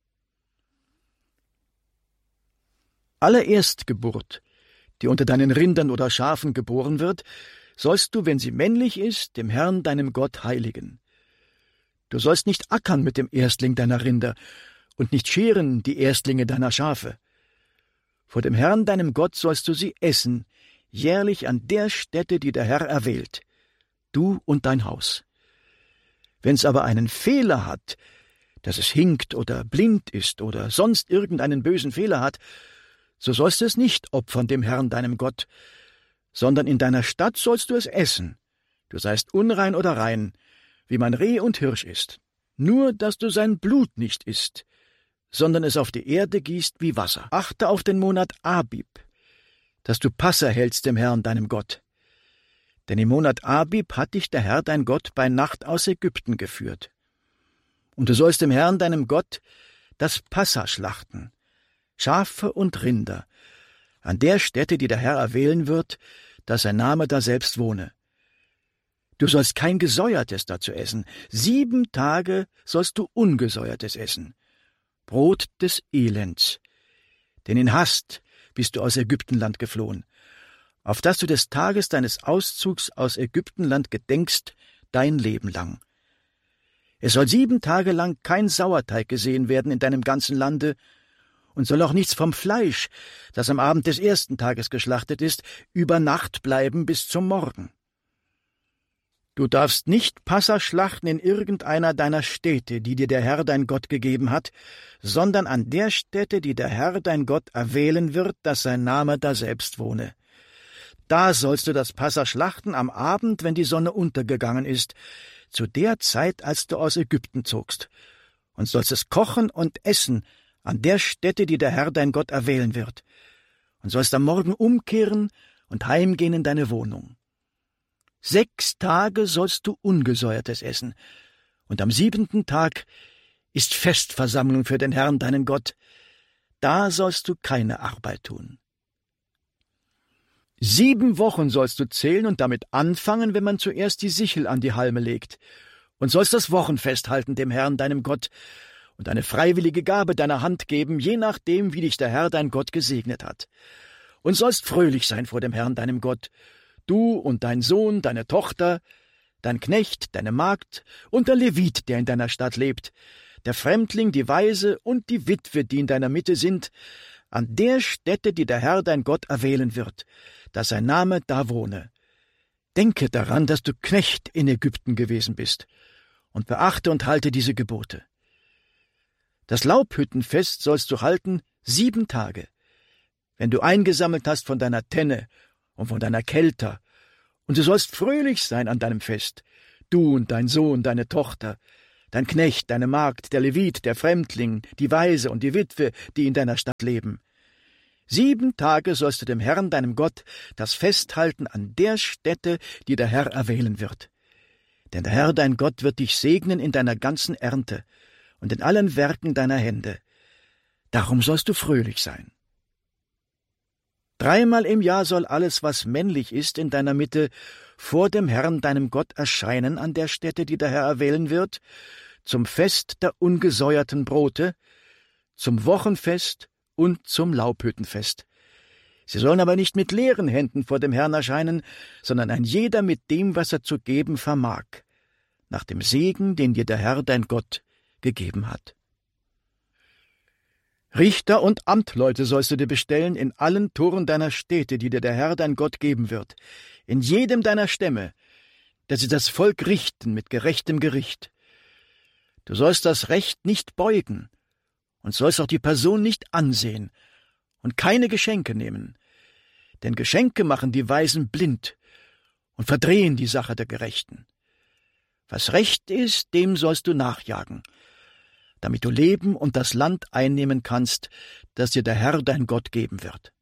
Speaker 1: Alle Erstgeburt, die unter deinen Rindern oder Schafen geboren wird, sollst du, wenn sie männlich ist, dem Herrn deinem Gott heiligen. Du sollst nicht ackern mit dem Erstling deiner Rinder und nicht scheren die Erstlinge deiner Schafe. Vor dem Herrn deinem Gott sollst du sie essen, jährlich an der Stätte, die der Herr erwählt, du und dein Haus. Wenn's aber einen Fehler hat, dass es hinkt oder blind ist oder sonst irgendeinen bösen Fehler hat, so sollst du es nicht opfern dem Herrn deinem Gott, sondern in deiner Stadt sollst du es essen. Du seist unrein oder rein, wie man Reh und Hirsch isst. Nur, dass du sein Blut nicht isst, sondern es auf die Erde gießt wie Wasser. Achte auf den Monat Abib, dass du Passa hältst dem Herrn deinem Gott. Denn im Monat Abib hat dich der Herr dein Gott bei Nacht aus Ägypten geführt. Und du sollst dem Herrn deinem Gott das Passa schlachten, Schafe und Rinder, an der Stätte, die der Herr erwählen wird, dass sein Name daselbst wohne. Du sollst kein Gesäuertes dazu essen, 7 Tage sollst du Ungesäuertes essen, Brot des Elends, denn in Hast bist du aus Ägyptenland geflohen, auf dass du des Tages deines Auszugs aus Ägyptenland gedenkst, dein Leben lang. Es soll 7 Tage lang kein Sauerteig gesehen werden in deinem ganzen Lande, und soll auch nichts vom Fleisch, das am Abend des 1. Tages geschlachtet ist, über Nacht bleiben bis zum Morgen. Du darfst nicht Passa schlachten in irgendeiner deiner Städte, die dir der Herr dein Gott gegeben hat, sondern an der Stätte, die der Herr dein Gott erwählen wird, dass sein Name daselbst wohne. Da sollst du das Passa schlachten am Abend, wenn die Sonne untergegangen ist, zu der Zeit, als du aus Ägypten zogst, und sollst es kochen und essen an der Stätte, die der Herr dein Gott erwählen wird, und sollst am Morgen umkehren und heimgehen in deine Wohnung. 6 Tage sollst du Ungesäuertes essen, und am 7. Tag ist Festversammlung für den Herrn deinen Gott, da sollst du keine Arbeit tun. 7 Wochen sollst du zählen und damit anfangen, wenn man zuerst die Sichel an die Halme legt, und sollst das Wochenfest halten dem Herrn deinem Gott und eine freiwillige Gabe deiner Hand geben, je nachdem, wie dich der Herr dein Gott gesegnet hat. Und sollst fröhlich sein vor dem Herrn deinem Gott, du und dein Sohn, deine Tochter, dein Knecht, deine Magd und der Levit, der in deiner Stadt lebt, der Fremdling, die Waise und die Witwe, die in deiner Mitte sind, an der Stätte, die der Herr dein Gott erwählen wird, dass sein Name da wohne. Denke daran, dass du Knecht in Ägypten gewesen bist, und beachte und halte diese Gebote. Das Laubhüttenfest sollst du halten 7 Tage. Wenn du eingesammelt hast von deiner Tenne und von deiner Kelter, und du sollst fröhlich sein an deinem Fest, du und dein Sohn, deine Tochter, dein Knecht, deine Magd, der Levit, der Fremdling, die Waise und die Witwe, die in deiner Stadt leben. 7 Tage sollst du dem Herrn, deinem Gott, das Fest halten an der Stätte, die der Herr erwählen wird. Denn der Herr, dein Gott, wird dich segnen in deiner ganzen Ernte und in allen Werken deiner Hände. Darum sollst du fröhlich sein. 3-mal im Jahr soll alles, was männlich ist, in deiner Mitte vor dem Herrn, deinem Gott, erscheinen an der Stätte, die der Herr erwählen wird, zum Fest der ungesäuerten Brote, zum Wochenfest und zum Laubhüttenfest. Sie sollen aber nicht mit leeren Händen vor dem Herrn erscheinen, sondern ein jeder mit dem, was er zu geben vermag, nach dem Segen, den dir der Herr, dein Gott, gegeben hat. Richter und Amtleute sollst du dir bestellen in allen Toren deiner Städte, die dir der Herr, dein Gott, geben wird, in jedem deiner Stämme, dass sie das Volk richten mit gerechtem Gericht. Du sollst das Recht nicht beugen und sollst auch die Person nicht ansehen und keine Geschenke nehmen, denn Geschenke machen die Weisen blind und verdrehen die Sache der Gerechten. Was recht ist, dem sollst du nachjagen, damit du leben und das Land einnehmen kannst, das dir der Herr, dein Gott, geben wird.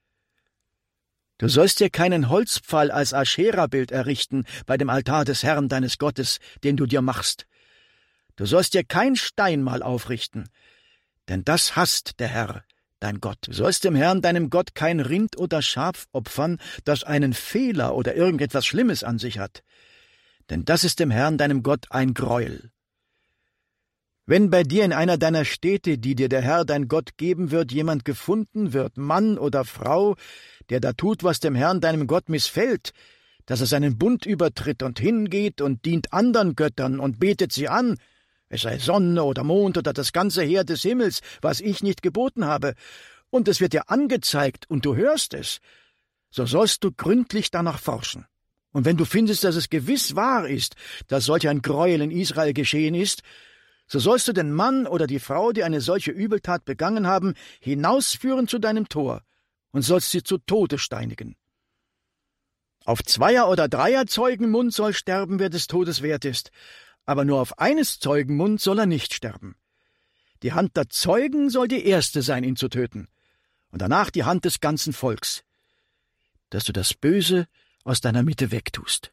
Speaker 1: Du sollst dir keinen Holzpfahl als Aschera-Bild errichten bei dem Altar des Herrn, deines Gottes, den du dir machst. Du sollst dir kein Steinmal aufrichten, denn das hasst der Herr, dein Gott. Du sollst dem Herrn, deinem Gott, kein Rind oder Schaf opfern, das einen Fehler oder irgendetwas Schlimmes an sich hat, denn das ist dem Herrn, deinem Gott, ein Greuel. Wenn bei dir in einer deiner Städte, die dir der Herr, dein Gott, geben wird, jemand gefunden wird, Mann oder Frau, der da tut, was dem Herrn, deinem Gott, missfällt, dass er seinen Bund übertritt und hingeht und dient anderen Göttern und betet sie an, es sei Sonne oder Mond oder das ganze Heer des Himmels, was ich nicht geboten habe, und es wird dir angezeigt und du hörst es, so sollst du gründlich danach forschen. Und wenn du findest, dass es gewiss wahr ist, dass solch ein Gräuel in Israel geschehen ist, so sollst du den Mann oder die Frau, die eine solche Übeltat begangen haben, hinausführen zu deinem Tor und sollst sie zu Tode steinigen. Auf 2er- oder 3er-Zeugenmund soll sterben, wer des Todes wert ist, aber nur auf eines Zeugenmund soll er nicht sterben. Die Hand der Zeugen soll die erste sein, ihn zu töten, und danach die Hand des ganzen Volks, dass du das Böse aus deiner Mitte wegtust.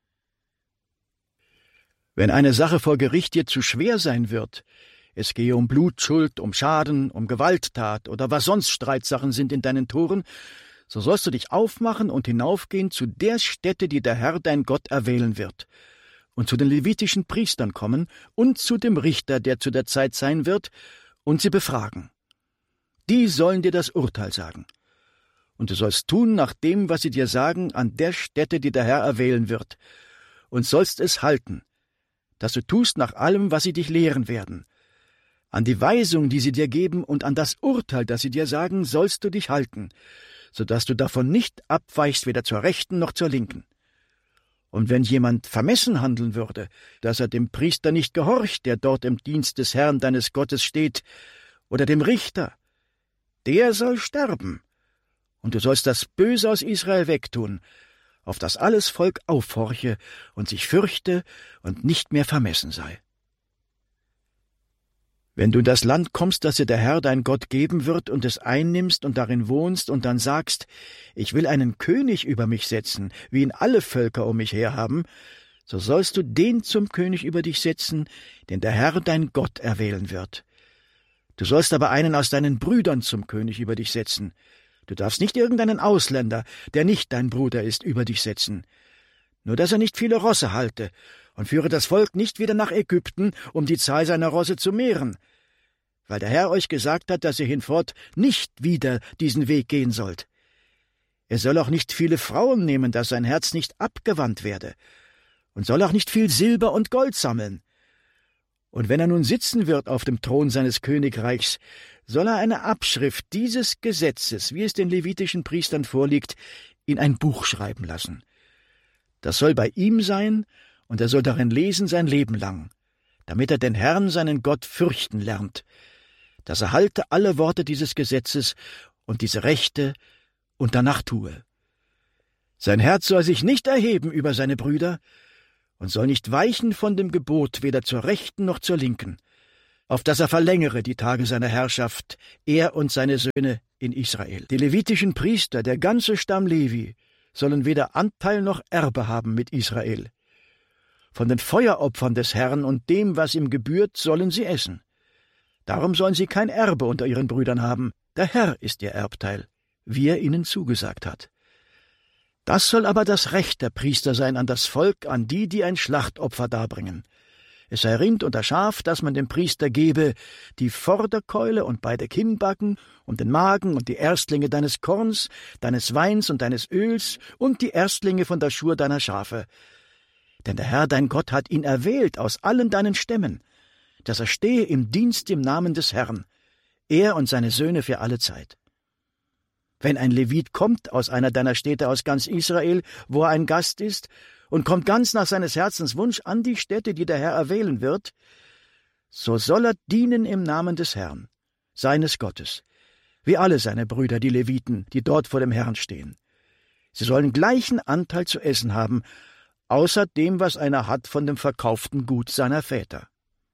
Speaker 1: Wenn eine Sache vor Gericht dir zu schwer sein wird, es gehe um Blutschuld, um Schaden, um Gewalttat oder was sonst Streitsachen sind in deinen Toren, so sollst du dich aufmachen und hinaufgehen zu der Stätte, die der Herr, dein Gott, erwählen wird, und zu den levitischen Priestern kommen und zu dem Richter, der zu der Zeit sein wird, und sie befragen. Die sollen dir das Urteil sagen. Und du sollst tun nach dem, was sie dir sagen, an der Stätte, die der Herr erwählen wird, und sollst es halten, dass du tust nach allem, was sie dich lehren werden. An die Weisung, die sie dir geben, und an das Urteil, das sie dir sagen, sollst du dich halten, so dass du davon nicht abweichst, weder zur Rechten noch zur Linken. Und wenn jemand vermessen handeln würde, dass er dem Priester nicht gehorcht, der dort im Dienst des Herrn deines Gottes steht, oder dem Richter, der soll sterben. Und du sollst das Böse aus Israel wegtun, auf das alles Volk aufhorche und sich fürchte und nicht mehr vermessen sei. Wenn du in das Land kommst, das dir der Herr dein Gott geben wird, und es einnimmst und darin wohnst und dann sagst, ich will einen König über mich setzen, wie ihn alle Völker um mich her haben, so sollst du den zum König über dich setzen, den der Herr dein Gott erwählen wird. Du sollst aber einen aus deinen Brüdern zum König über dich setzen. Du darfst nicht irgendeinen Ausländer, der nicht dein Bruder ist, über dich setzen. Nur dass er nicht viele Rosse halte und führe das Volk nicht wieder nach Ägypten, um die Zahl seiner Rosse zu mehren, weil der Herr euch gesagt hat, dass ihr hinfort nicht wieder diesen Weg gehen sollt. Er soll auch nicht viele Frauen nehmen, dass sein Herz nicht abgewandt werde, und soll auch nicht viel Silber und Gold sammeln. Und wenn er nun sitzen wird auf dem Thron seines Königreichs, soll er eine Abschrift dieses Gesetzes, wie es den levitischen Priestern vorliegt, in ein Buch schreiben lassen. Das soll bei ihm sein, und er soll darin lesen sein Leben lang, damit er den Herrn, seinen Gott, fürchten lernt, dass er halte alle Worte dieses Gesetzes und diese Rechte und danach tue. Sein Herz soll sich nicht erheben über seine Brüder und soll nicht weichen von dem Gebot, weder zur Rechten noch zur Linken, auf dass er verlängere die Tage seiner Herrschaft, er und seine Söhne in Israel. Die levitischen Priester, der ganze Stamm Levi, sollen weder Anteil noch Erbe haben mit Israel. Von den Feueropfern des Herrn und dem, was ihm gebührt, sollen sie essen. Darum sollen sie kein Erbe unter ihren Brüdern haben. Der Herr ist ihr Erbteil, wie er ihnen zugesagt hat. Das soll aber das Recht der Priester sein an das Volk, an die, die ein Schlachtopfer darbringen. Es sei Rind oder Schaf, das man dem Priester gebe, die Vorderkeule und beide Kinnbacken und den Magen und die Erstlinge deines Korns, deines Weins und deines Öls und die Erstlinge von der Schur deiner Schafe. Denn der Herr dein Gott hat ihn erwählt aus allen deinen Stämmen, dass er stehe im Dienst im Namen des Herrn, er und seine Söhne für alle Zeit. Wenn ein Levit kommt aus einer deiner Städte aus ganz Israel, wo er ein Gast ist, und kommt ganz nach seines Herzens Wunsch an die Stätte, die der Herr erwählen wird, so soll er dienen im Namen des Herrn, seines Gottes, wie alle seine Brüder, die Leviten, die dort vor dem Herrn stehen. Sie sollen gleichen Anteil zu essen haben, außer dem, was einer hat von dem verkauften Gut seiner Väter.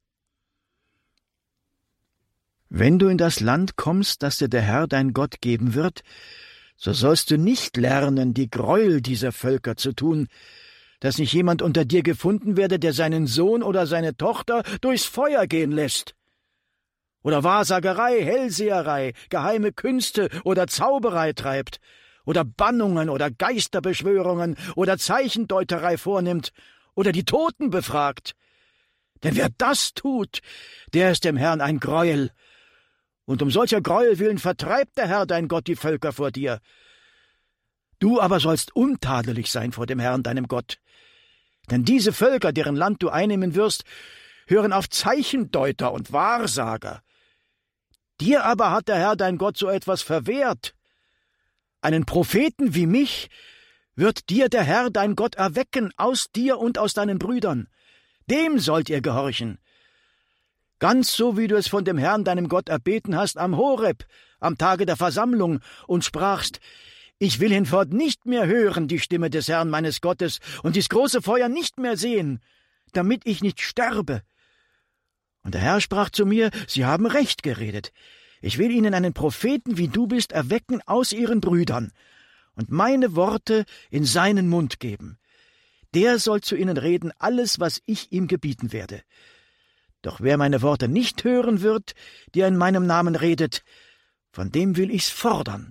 Speaker 1: Wenn du in das Land kommst, das dir der Herr dein Gott geben wird, so sollst du nicht lernen, die Gräuel dieser Völker zu tun, dass nicht jemand unter dir gefunden werde, der seinen Sohn oder seine Tochter durchs Feuer gehen lässt, oder Wahrsagerei, Hellseherei, geheime Künste oder Zauberei treibt, oder Bannungen oder Geisterbeschwörungen oder Zeichendeuterei vornimmt oder die Toten befragt. Denn wer das tut, der ist dem Herrn ein Greuel. Und um solcher Gräuel willen vertreibt der Herr dein Gott die Völker vor dir. Du aber sollst untadelig sein vor dem Herrn deinem Gott. Denn diese Völker, deren Land du einnehmen wirst, hören auf Zeichendeuter und Wahrsager. Dir aber hat der Herr dein Gott so etwas verwehrt. Einen Propheten wie mich wird dir der Herr dein Gott erwecken, aus dir und aus deinen Brüdern. Dem sollt ihr gehorchen. Ganz so, wie du es von dem Herrn deinem Gott erbeten hast am Horeb, am Tage der Versammlung, und sprachst: Ich will hinfort nicht mehr hören die Stimme des Herrn meines Gottes und dies große Feuer nicht mehr sehen, damit ich nicht sterbe. Und der Herr sprach zu mir: Sie haben recht geredet. Ich will ihnen einen Propheten, wie du bist, erwecken aus ihren Brüdern und meine Worte in seinen Mund geben. Der soll zu ihnen reden alles, was ich ihm gebieten werde. Doch wer meine Worte nicht hören wird, die er in meinem Namen redet, von dem will ich's fordern.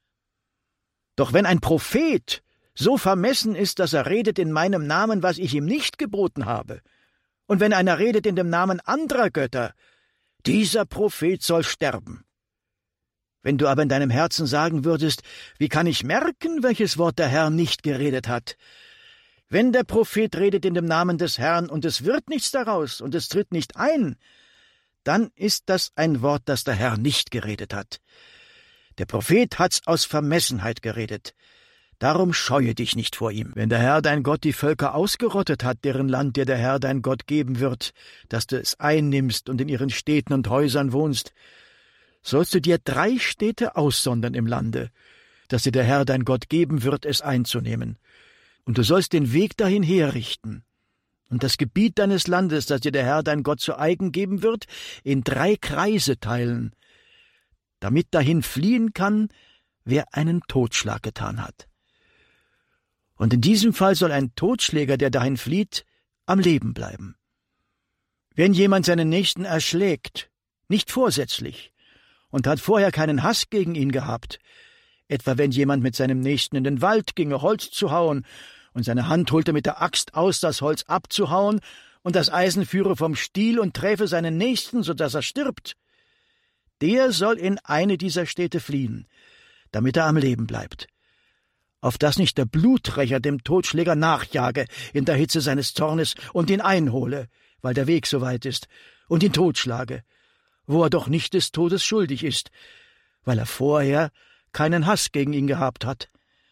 Speaker 1: Doch wenn ein Prophet so vermessen ist, dass er redet in meinem Namen, was ich ihm nicht geboten habe, und wenn einer redet in dem Namen anderer Götter, dieser Prophet soll sterben. Wenn du aber in deinem Herzen sagen würdest: Wie kann ich merken, welches Wort der Herr nicht geredet hat? Wenn der Prophet redet in dem Namen des Herrn und es wird nichts daraus und es tritt nicht ein, dann ist das ein Wort, das der Herr nicht geredet hat. Der Prophet hat's aus Vermessenheit geredet. Darum scheue dich nicht vor ihm. Wenn der Herr dein Gott die Völker ausgerottet hat, deren Land dir der Herr dein Gott geben wird, dass du es einnimmst und in ihren Städten und Häusern wohnst, sollst du dir 3 Städte aussondern im Lande, dass dir der Herr dein Gott geben wird, es einzunehmen. Und du sollst den Weg dahin herrichten und das Gebiet deines Landes, das dir der Herr dein Gott zu eigen geben wird, in 3 Kreise teilen, damit dahin fliehen kann, wer einen Totschlag getan hat. Und in diesem Fall soll ein Totschläger, der dahin flieht, am Leben bleiben. Wenn jemand seinen Nächsten erschlägt, nicht vorsätzlich, und hat vorher keinen Hass gegen ihn gehabt, etwa wenn jemand mit seinem Nächsten in den Wald ginge, Holz zu hauen, und seine Hand holte mit der Axt aus, das Holz abzuhauen, und das Eisen führe vom Stiel und träfe seinen Nächsten, so dass er stirbt, der soll in eine dieser Städte fliehen, damit er am Leben bleibt, auf dass nicht der Bluträcher dem Totschläger nachjage in der Hitze seines Zornes und ihn einhole, weil der Weg so weit ist, und ihn totschlage, wo er doch nicht des Todes schuldig ist, weil er vorher keinen Hass gegen ihn gehabt hat.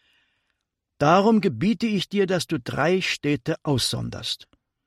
Speaker 1: Darum gebiete ich dir, dass du 3 Städte aussonderst.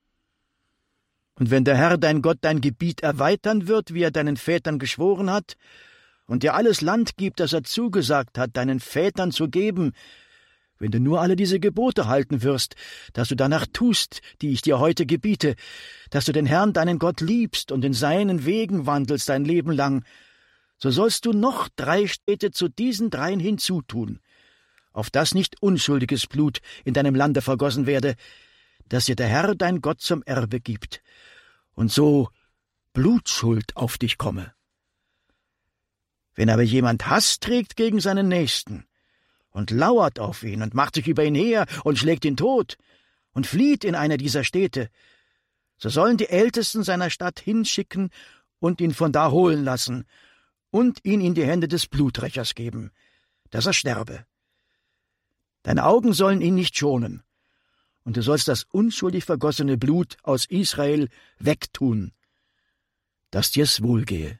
Speaker 1: Und wenn der Herr dein Gott dein Gebiet erweitern wird, wie er deinen Vätern geschworen hat, und dir alles Land gibt, das er zugesagt hat, deinen Vätern zu geben, wenn du nur alle diese Gebote halten wirst, dass du danach tust, die ich dir heute gebiete, dass du den Herrn, deinen Gott, liebst und in seinen Wegen wandelst dein Leben lang, so sollst du noch 3 Städte zu diesen 3 hinzutun, auf dass nicht unschuldiges Blut in deinem Lande vergossen werde, das dir der Herr, dein Gott, zum Erbe gibt, und so Blutschuld auf dich komme. Wenn aber jemand Hass trägt gegen seinen Nächsten und lauert auf ihn und macht sich über ihn her und schlägt ihn tot und flieht in eine dieser Städte, so sollen die Ältesten seiner Stadt hinschicken und ihn von da holen lassen und ihn in die Hände des Bluträchers geben, dass er sterbe. Deine Augen sollen ihn nicht schonen, und du sollst das unschuldig vergossene Blut aus Israel wegtun, dass dir's wohlgehe.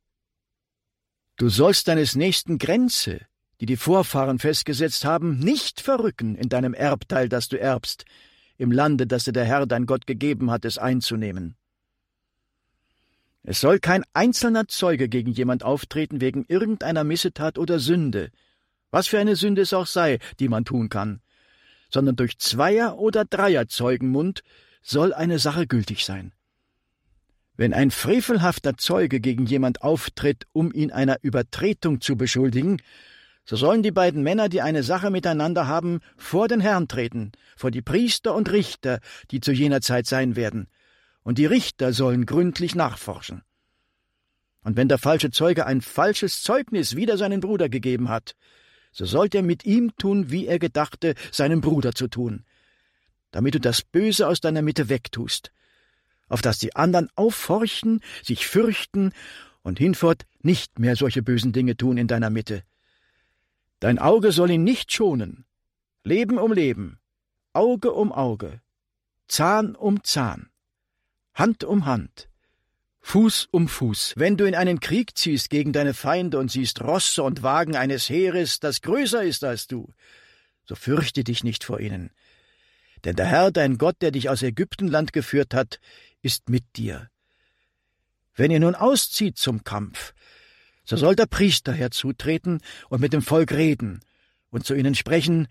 Speaker 1: Du sollst deines Nächsten Grenze, die die Vorfahren festgesetzt haben, nicht verrücken in deinem Erbteil, das du erbst, im Lande, das dir der Herr, dein Gott, gegeben hat, es einzunehmen. Es soll kein einzelner Zeuge gegen jemand auftreten wegen irgendeiner Missetat oder Sünde, was für eine Sünde es auch sei, die man tun kann, sondern durch 2er- oder 3er-Zeugenmund soll eine Sache gültig sein. Wenn ein frevelhafter Zeuge gegen jemand auftritt, um ihn einer Übertretung zu beschuldigen, so sollen die beiden Männer, die eine Sache miteinander haben, vor den Herrn treten, vor die Priester und Richter, die zu jener Zeit sein werden, und die Richter sollen gründlich nachforschen. Und wenn der falsche Zeuge ein falsches Zeugnis wider seinen Bruder gegeben hat, so sollt er mit ihm tun, wie er gedachte, seinem Bruder zu tun, damit du das Böse aus deiner Mitte wegtust, auf dass die anderen aufhorchen, sich fürchten und hinfort nicht mehr solche bösen Dinge tun in deiner Mitte. Dein Auge soll ihn nicht schonen, Leben um Leben, Auge um Auge, Zahn um Zahn, Hand um Hand, Fuß um Fuß. Wenn du in einen Krieg ziehst gegen deine Feinde und siehst Rosse und Wagen eines Heeres, das größer ist als du, so fürchte dich nicht vor ihnen. Denn der Herr, dein Gott, der dich aus Ägyptenland geführt hat, ist mit dir. Wenn ihr nun auszieht zum Kampf, so soll der Priester herzutreten und mit dem Volk reden und zu ihnen sprechen: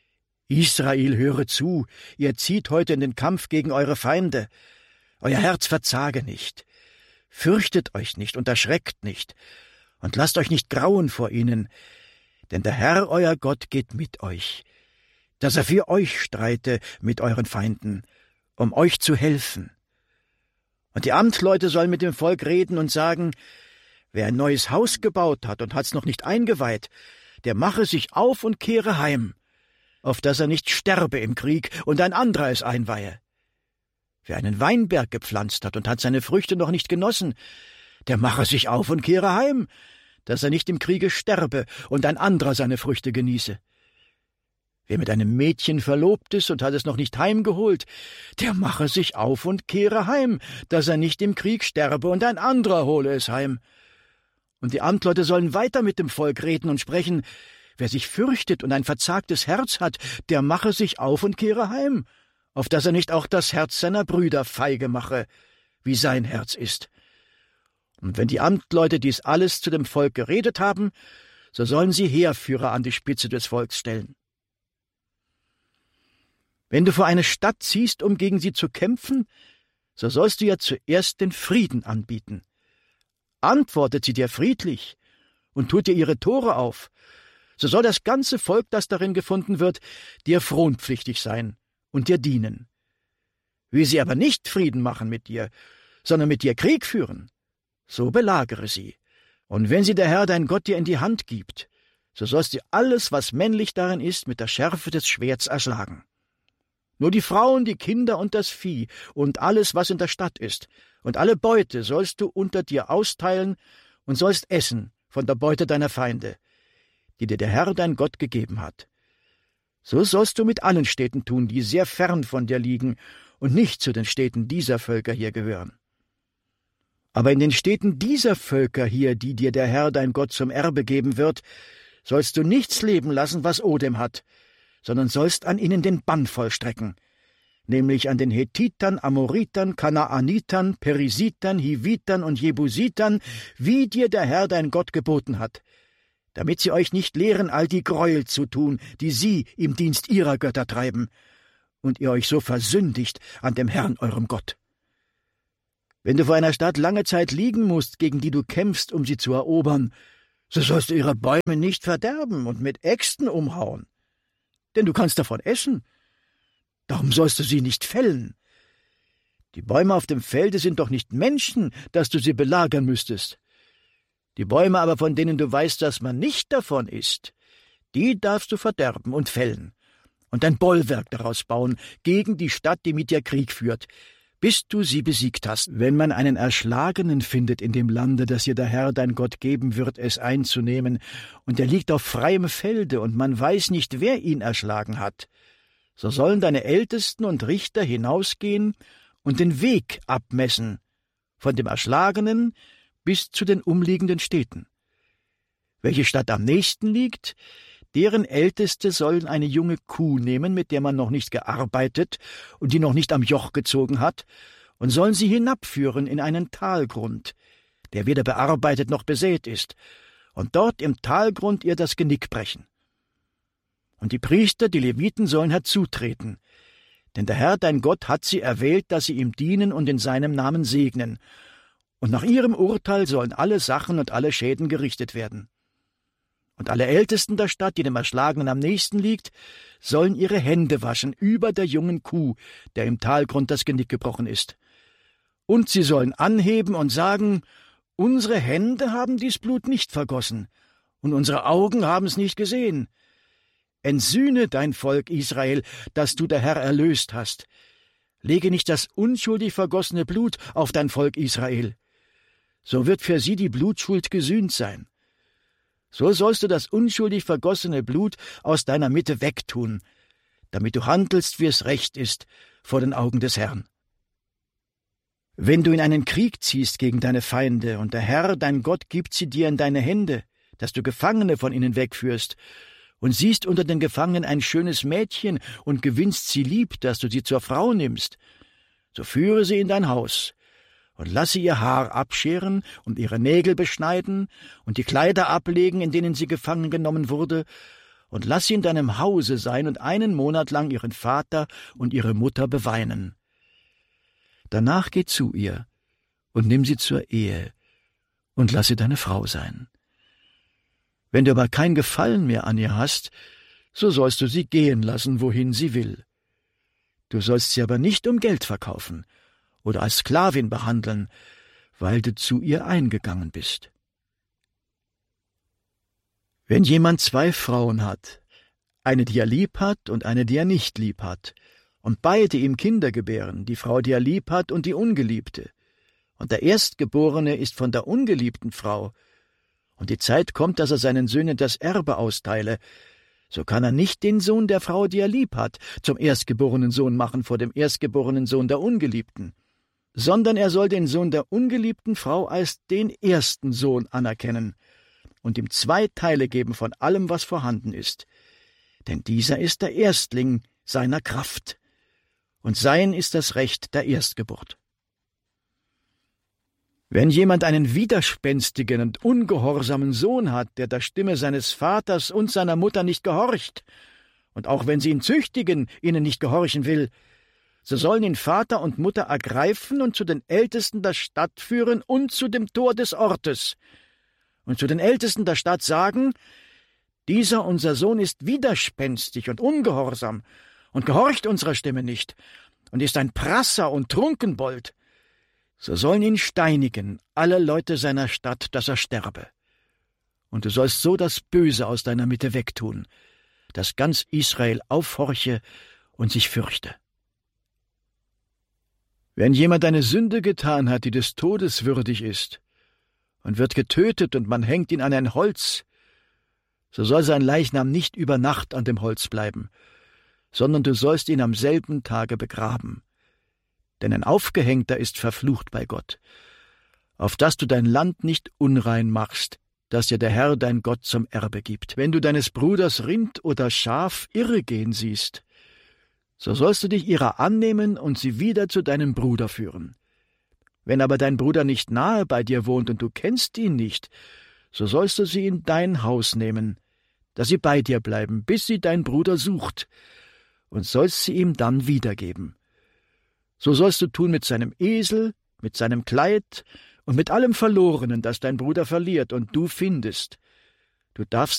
Speaker 1: Israel, höre zu, ihr zieht heute in den Kampf gegen eure Feinde. Euer Herz verzage nicht. Fürchtet euch nicht und erschreckt nicht und lasst euch nicht grauen vor ihnen, denn der Herr, euer Gott, geht mit euch, dass er für euch streite mit euren Feinden, um euch zu helfen. Und die Amtleute sollen mit dem Volk reden und sagen: Wer ein neues Haus gebaut hat und hat's noch nicht eingeweiht, der mache sich auf und kehre heim, auf dass er nicht sterbe im Krieg und ein anderer es einweihe. Wer einen Weinberg gepflanzt hat und hat seine Früchte noch nicht genossen, der mache sich auf und kehre heim, dass er nicht im Kriege sterbe und ein anderer seine Früchte genieße. Wer mit einem Mädchen verlobt ist und hat es noch nicht heimgeholt, der mache sich auf und kehre heim, dass er nicht im Krieg sterbe und ein anderer hole es heim. Und die Amtleute sollen weiter mit dem Volk reden und sprechen: Wer sich fürchtet und ein verzagtes Herz hat, der mache sich auf und kehre heim, auf dass er nicht auch das Herz seiner Brüder feige mache, wie sein Herz ist. Und wenn die Amtleute dies alles zu dem Volk geredet haben, so sollen sie Heerführer an die Spitze des Volks stellen. Wenn du vor eine Stadt ziehst, um gegen sie zu kämpfen, so sollst du ja zuerst den Frieden anbieten. Antwortet sie dir friedlich und tut dir ihre Tore auf, so soll das ganze Volk, das darin gefunden wird, dir fronpflichtig sein und dir dienen. Will sie aber nicht Frieden machen mit dir, sondern mit dir Krieg führen, so belagere sie. Und wenn sie der Herr dein Gott dir in die Hand gibt, so sollst du alles, was männlich darin ist, mit der Schärfe des Schwerts erschlagen. Nur die Frauen, die Kinder und das Vieh und alles, was in der Stadt ist, und alle Beute sollst du unter dir austeilen und sollst essen von der Beute deiner Feinde, die dir der Herr dein Gott gegeben hat. So sollst du mit allen Städten tun, die sehr fern von dir liegen und nicht zu den Städten dieser Völker hier gehören. Aber in den Städten dieser Völker hier, die dir der Herr dein Gott zum Erbe geben wird, sollst du nichts leben lassen, was Odem hat, sondern sollst an ihnen den Bann vollstrecken, nämlich an den Hethitern, Amoritern, Kanaanitern, Perisitern, Hivitern und Jebusitern, wie dir der Herr dein Gott geboten hat. damit sie euch nicht lehren, all die Gräuel zu tun, die sie im Dienst ihrer Götter treiben, und ihr euch so versündigt an dem Herrn eurem Gott. Wenn du vor einer Stadt lange Zeit liegen musst, gegen die du kämpfst, um sie zu erobern, so sollst du ihre Bäume nicht verderben und mit Äxten umhauen. Denn du kannst davon essen. Darum sollst du sie nicht fällen. Die Bäume auf dem Felde sind doch nicht Menschen, dass du sie belagern müsstest. Die Bäume aber, von denen du weißt, dass man nicht davon isst, die darfst du verderben und fällen und ein Bollwerk daraus bauen gegen die Stadt, die mit dir Krieg führt, bis du sie besiegt hast. Wenn man einen Erschlagenen findet in dem Lande, das dir der Herr dein Gott geben wird, es einzunehmen, und er liegt auf freiem Felde, und man weiß nicht, wer ihn erschlagen hat, so sollen deine Ältesten und Richter hinausgehen und den Weg abmessen, von dem Erschlagenen bis zu den umliegenden Städten. Welche Stadt am nächsten liegt, deren Älteste sollen eine junge Kuh nehmen, mit der man noch nicht gearbeitet und die noch nicht am Joch gezogen hat, und sollen sie hinabführen in einen Talgrund, der weder bearbeitet noch besät ist, und dort im Talgrund ihr das Genick brechen. Und die Priester, die Leviten, sollen herzutreten, denn der Herr dein Gott hat sie erwählt, dass sie ihm dienen und in seinem Namen segnen, und nach ihrem Urteil sollen alle Sachen und alle Schäden gerichtet werden. Und alle Ältesten der Stadt, die dem Erschlagenen am nächsten liegt, sollen ihre Hände waschen über der jungen Kuh, der im Talgrund das Genick gebrochen ist. Und sie sollen anheben und sagen, unsere Hände haben dies Blut nicht vergossen, und unsere Augen haben es nicht gesehen. Entsühne dein Volk Israel, das du der Herr erlöst hast. Lege nicht das unschuldig vergossene Blut auf dein Volk Israel. So wird für sie die Blutschuld gesühnt sein. So sollst du das unschuldig vergossene Blut aus deiner Mitte wegtun, damit du handelst, wie es recht ist, vor den Augen des Herrn. Wenn du in einen Krieg ziehst gegen deine Feinde, und der Herr, dein Gott, gibt sie dir in deine Hände, dass du Gefangene von ihnen wegführst, und siehst unter den Gefangenen ein schönes Mädchen und gewinnst sie lieb, dass du sie zur Frau nimmst, so führe sie in dein Haus, und lass sie ihr Haar abscheren und ihre Nägel beschneiden und die Kleider ablegen, in denen sie gefangen genommen wurde, und lass sie in deinem Hause sein und 1 Monat lang ihren Vater und ihre Mutter beweinen. Danach geh zu ihr und nimm sie zur Ehe und lass sie deine Frau sein. Wenn du aber kein Gefallen mehr an ihr hast, so sollst du sie gehen lassen, wohin sie will. Du sollst sie aber nicht um Geld verkaufen oder als Sklavin behandeln, weil du zu ihr eingegangen bist. Wenn jemand 2 Frauen hat, eine, die er lieb hat und eine, die er nicht lieb hat, und beide ihm Kinder gebären, die Frau, die er lieb hat, und die Ungeliebte, und der Erstgeborene ist von der ungeliebten Frau, und die Zeit kommt, dass er seinen Söhnen das Erbe austeile, so kann er nicht den Sohn der Frau, die er lieb hat, zum erstgeborenen Sohn machen vor dem erstgeborenen Sohn der Ungeliebten, sondern er soll den Sohn der ungeliebten Frau als den ersten Sohn anerkennen und ihm 2 Teile geben von allem, was vorhanden ist. Denn dieser ist der Erstling seiner Kraft, und sein ist das Recht der Erstgeburt. Wenn jemand einen widerspenstigen und ungehorsamen Sohn hat, der der Stimme seines Vaters und seiner Mutter nicht gehorcht, und auch wenn sie ihn züchtigen, ihnen nicht gehorchen will, so sollen ihn Vater und Mutter ergreifen und zu den Ältesten der Stadt führen und zu dem Tor des Ortes, und zu den Ältesten der Stadt sagen, dieser unser Sohn ist widerspenstig und ungehorsam und gehorcht unserer Stimme nicht und ist ein Prasser und Trunkenbold, so sollen ihn steinigen alle Leute seiner Stadt, dass er sterbe. Und du sollst so das Böse aus deiner Mitte wegtun, dass ganz Israel aufhorche und sich fürchte. Wenn jemand eine Sünde getan hat, die des Todes würdig ist, und wird getötet und man hängt ihn an ein Holz, so soll sein Leichnam nicht über Nacht an dem Holz bleiben, sondern du sollst ihn am selben Tage begraben. Denn ein Aufgehängter ist verflucht bei Gott, auf dass du dein Land nicht unrein machst, das dir der Herr dein Gott zum Erbe gibt. Wenn du deines Bruders Rind oder Schaf irregehen siehst, so sollst du dich ihrer annehmen und sie wieder zu deinem Bruder führen. Wenn aber dein Bruder nicht nahe bei dir wohnt und du kennst ihn nicht, so sollst du sie in dein Haus nehmen, dass sie bei dir bleiben, bis sie dein Bruder sucht, und sollst sie ihm dann wiedergeben. So sollst du tun mit seinem Esel, mit seinem Kleid und mit allem Verlorenen, das dein Bruder verliert und du findest. Du darfst